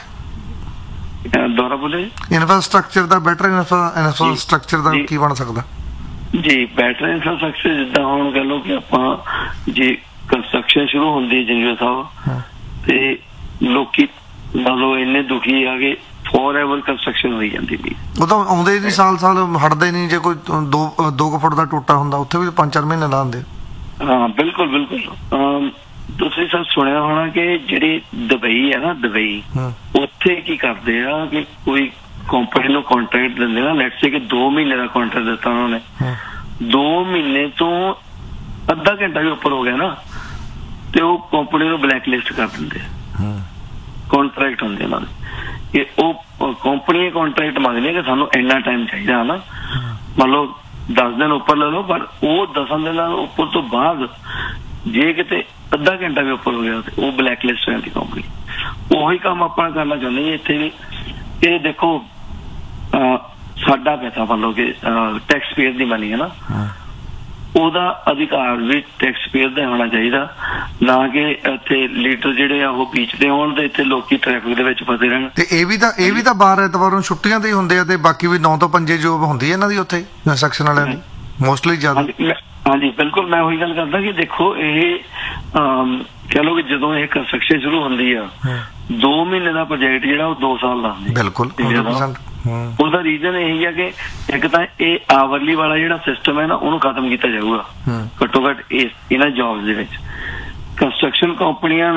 ਅਹ, ਦੁਬਾਰਾ ਬੋਲੇ ਇਨਫਰਾਸਟ੍ਰਕਚਰ ਦਾ ਬੈਟਰ ਇਨਫਰਾਸਟ੍ਰਕਚਰ ਦਾ ਜੀ। ਕੀ ਬਣ ਸਕਦਾ? ਜੀ ਬੈਟਰ ਇਨਫਰਾਸਟ੍ਰਕਚਰ ਜਿੱਦਾਂ ਹੁਣ ਕਹ ਲਓ ਕਿ ਆਪਾਂ ਜੇ ਕੰਸਟਰਕਸ਼ਨ ਸ਼ੁਰੂ ਹੁੰਦੀ ਹੈ ਜੰਗੀਰ ਸਾਹਿਬ, ਹਾਂ ਤੇ ਲੋਕੀ ਮਤਲਬ ਇੰਨੇ ਦੁਖੀ ਆ ਕਿ ਫੋਰ ਐਵਰ ਕੰਸਟਰਕਸ਼ਨ ਹੋਈ ਜਾਂਦੀ ਸੀ। ਉਹ ਤਾਂ ਆਉਂਦੇ ਨਹੀਂ, ਸਾਲ ਸਾਲ ਹਟਦੇ ਨਹੀਂ। ਜੇ ਕੋਈ ਦੋ ਦੋ ਕੁ ਫੁੱਟ ਦਾ ਟੋਟਾ ਹੁੰਦਾ ਉੱਥੇ ਵੀ ਪੰਜ ਚਾਰ ਮਹੀਨੇ ਲਾਉਂਦੇ। ਹਾਂ ਬਿਲਕੁਲ ਬਿਲਕੁਲ। ਅਮ, ਤੁਸੀਂ ਸਭ ਸੁਣਿਆ ਹੋਣਾ ਕਿ ਜਿਹੜੀ ਦੁਬਈ ਹੈ ਨਾ, ਦੁਬਈ ਹਾਂ ਉੱਥੇ ਕੀ ਕਰਦੇ ਆ ਕਿ ਕੋਈ ਕੰਪਨੀ ਨੂੰ ਕੰਟਰੈਕਟ ਦਿੰਦੇ ਨਾ, ਲੈਟਸ ਸੇ ਕਿ ਦੋ ਮਹੀਨੇ ਦਾ ਕੰਟਰੈਕਟ ਦਿੱਤਾ ਉਹਨਾਂ ਨੇ, ਹਾਂ ਦੋ ਮਹੀਨੇ ਤੋਂ ਅੱਧਾ ਘੰਟਾ ਵੀ ਉੱਪਰ ਹੋ ਗਿਆ ਨਾ ਤੇ ਉਹ ਕੰਪਨੀ ਨੂੰ ਬਲੈਕ ਲਿਸਟ ਕਰ ਦਿੰਦੇ ਆ। ਹਾਂ ਕੰਟਰੈਕਟ ਹੁੰਦੇ ਉਹਨਾਂ ਦੇ ਕਿ ਉਹ ਕੰਪਨੀ ਕੰਟਰੈਕਟ ਮੰਗਦੀ ਕਿ ਸਾਨੂੰ ਇੰਨਾ ਟਾਈਮ ਚਾਹੀਦਾ ਹੈ ਨਾ, ਮੰਨ ਲਓ ਦਸ ਦਿਨ ਉੱਪਰ ਲੈ ਲਓ, ਪਰ ਉਹ ਦਸਾਂ ਦਿਨਾਂ ਉੱਪਰ ਤੋਂ ਬਾਅਦ ਜੇ ਕਿਤੇ ਅੱਧਾ ਘੰਟਾ ਵੀ ਉੱਪਰ ਹੋ ਗਿਆ ਤੇ ਉਹ ਬਲੈਕ ਲਿਸਟ ਹੋ ਜਾਂਦੀ ਕੰਪਨੀ। ਉਹੀ ਕੰਮ ਆਪਾਂ ਕਰਨਾ ਚਾਹੁੰਦੇ ਜੀ ਇੱਥੇ ਵੀ। ਇਹ ਦੇਖੋ ਅਹ, ਸਾਡਾ ਪੈਸਾ ਮੰਨ ਲਓ ਕਿ ਟੈਕਸ ਪੇਅਰ ਦੀ ਮਨੀ ਹੈ ਨਾ, ਹਾਂ ਉਹਦਾ ਅਧਿਕਾਰ ਵੀ ਟੈਕਸ ਪੇਅਰ ਦਾ ਹੋਣਾ ਚਾਹੀਦਾ, ਨਾ ਕਿ ਇੱਥੇ ਲੀਡਰ ਜਿਹੜੇ ਆ ਉਹ ਬੀਚਦੇ ਹੋਣ ਤੇ ਇੱਥੇ ਲੋਕੀ ਟ੍ਰੈਫਿਕ ਦੇ ਵਿੱਚ ਫਸੇ ਰਹਿਣ। ਤੇ ਇਹ ਵੀ ਤਾਂ ਇਹ ਵੀ ਤਾਂ ਬਾਰ ਐਤਵਾਰ ਨੂੰ ਛੁੱਟੀਆਂ ਤੇ ਹੀ ਹੁੰਦੇ ਆ, ਤੇ ਬਾਕੀ ਵੀ ਨੌ ਤੋਂ ਪੰਜੇ ਜੋਬ ਹੁੰਦੀ ਹੈ ਇਹਨਾਂ ਦੀ ਉੱਥੇ ਕੰਸਟਰਕਸ਼ਨ ਵਾਲਿਆਂ ਦੀ ਮੋਸਟਲੀ ਜ਼ਿਆਦਾ। ਹਾਂਜੀ ਮੈਂ- ਹਾਂਜੀ ਬਿਲਕੁਲ, ਮੈਂ ਉਹੀ ਗੱਲ ਕਰਦਾ ਕਿ ਦੇਖੋ ਇਹ ਅਮ, ਕਹਿ ਲਓ ਕਿ ਜਦੋਂ ਇਹ ਕੰਸਟਰਕਸ਼ਨ ਸ਼ੁਰੂ ਹੁੰਦੀ ਆ, ਦੋ ਮਹੀਨੇ ਦਾ ਪ੍ਰੋਜੈਕਟ ਜਿਹੜਾ ਉਹ ਦੋ ਸਾਲ ਦਾ ਹੁੰਦਾ। ਬਿਲਕੁਲ hundred percent। ਹਾਂ ਉਹਦਾ ਰੀਜ਼ਨ ਇਹ ਹੈ ਕਿ ਇੱਕ ਤਾਂ ਇਹ ਆਵਰਲੀ ਵਾਲਾ ਜਿਹੜਾ ਸਿਸਟਮ ਹੈ ਨਾ ਉਹਨੂੰ ਖਤਮ ਕੀਤਾ ਜਾਊਗਾ ਹਾਂ ਘੱਟੋ ਘੱਟ ਇਸ ਇਹਨਾਂ ਜੌਬਸ ਦੇ ਵਿੱਚ। ਕੰਸਟਰਕਸ਼ਨ ਕੰਪਨੀਆਂ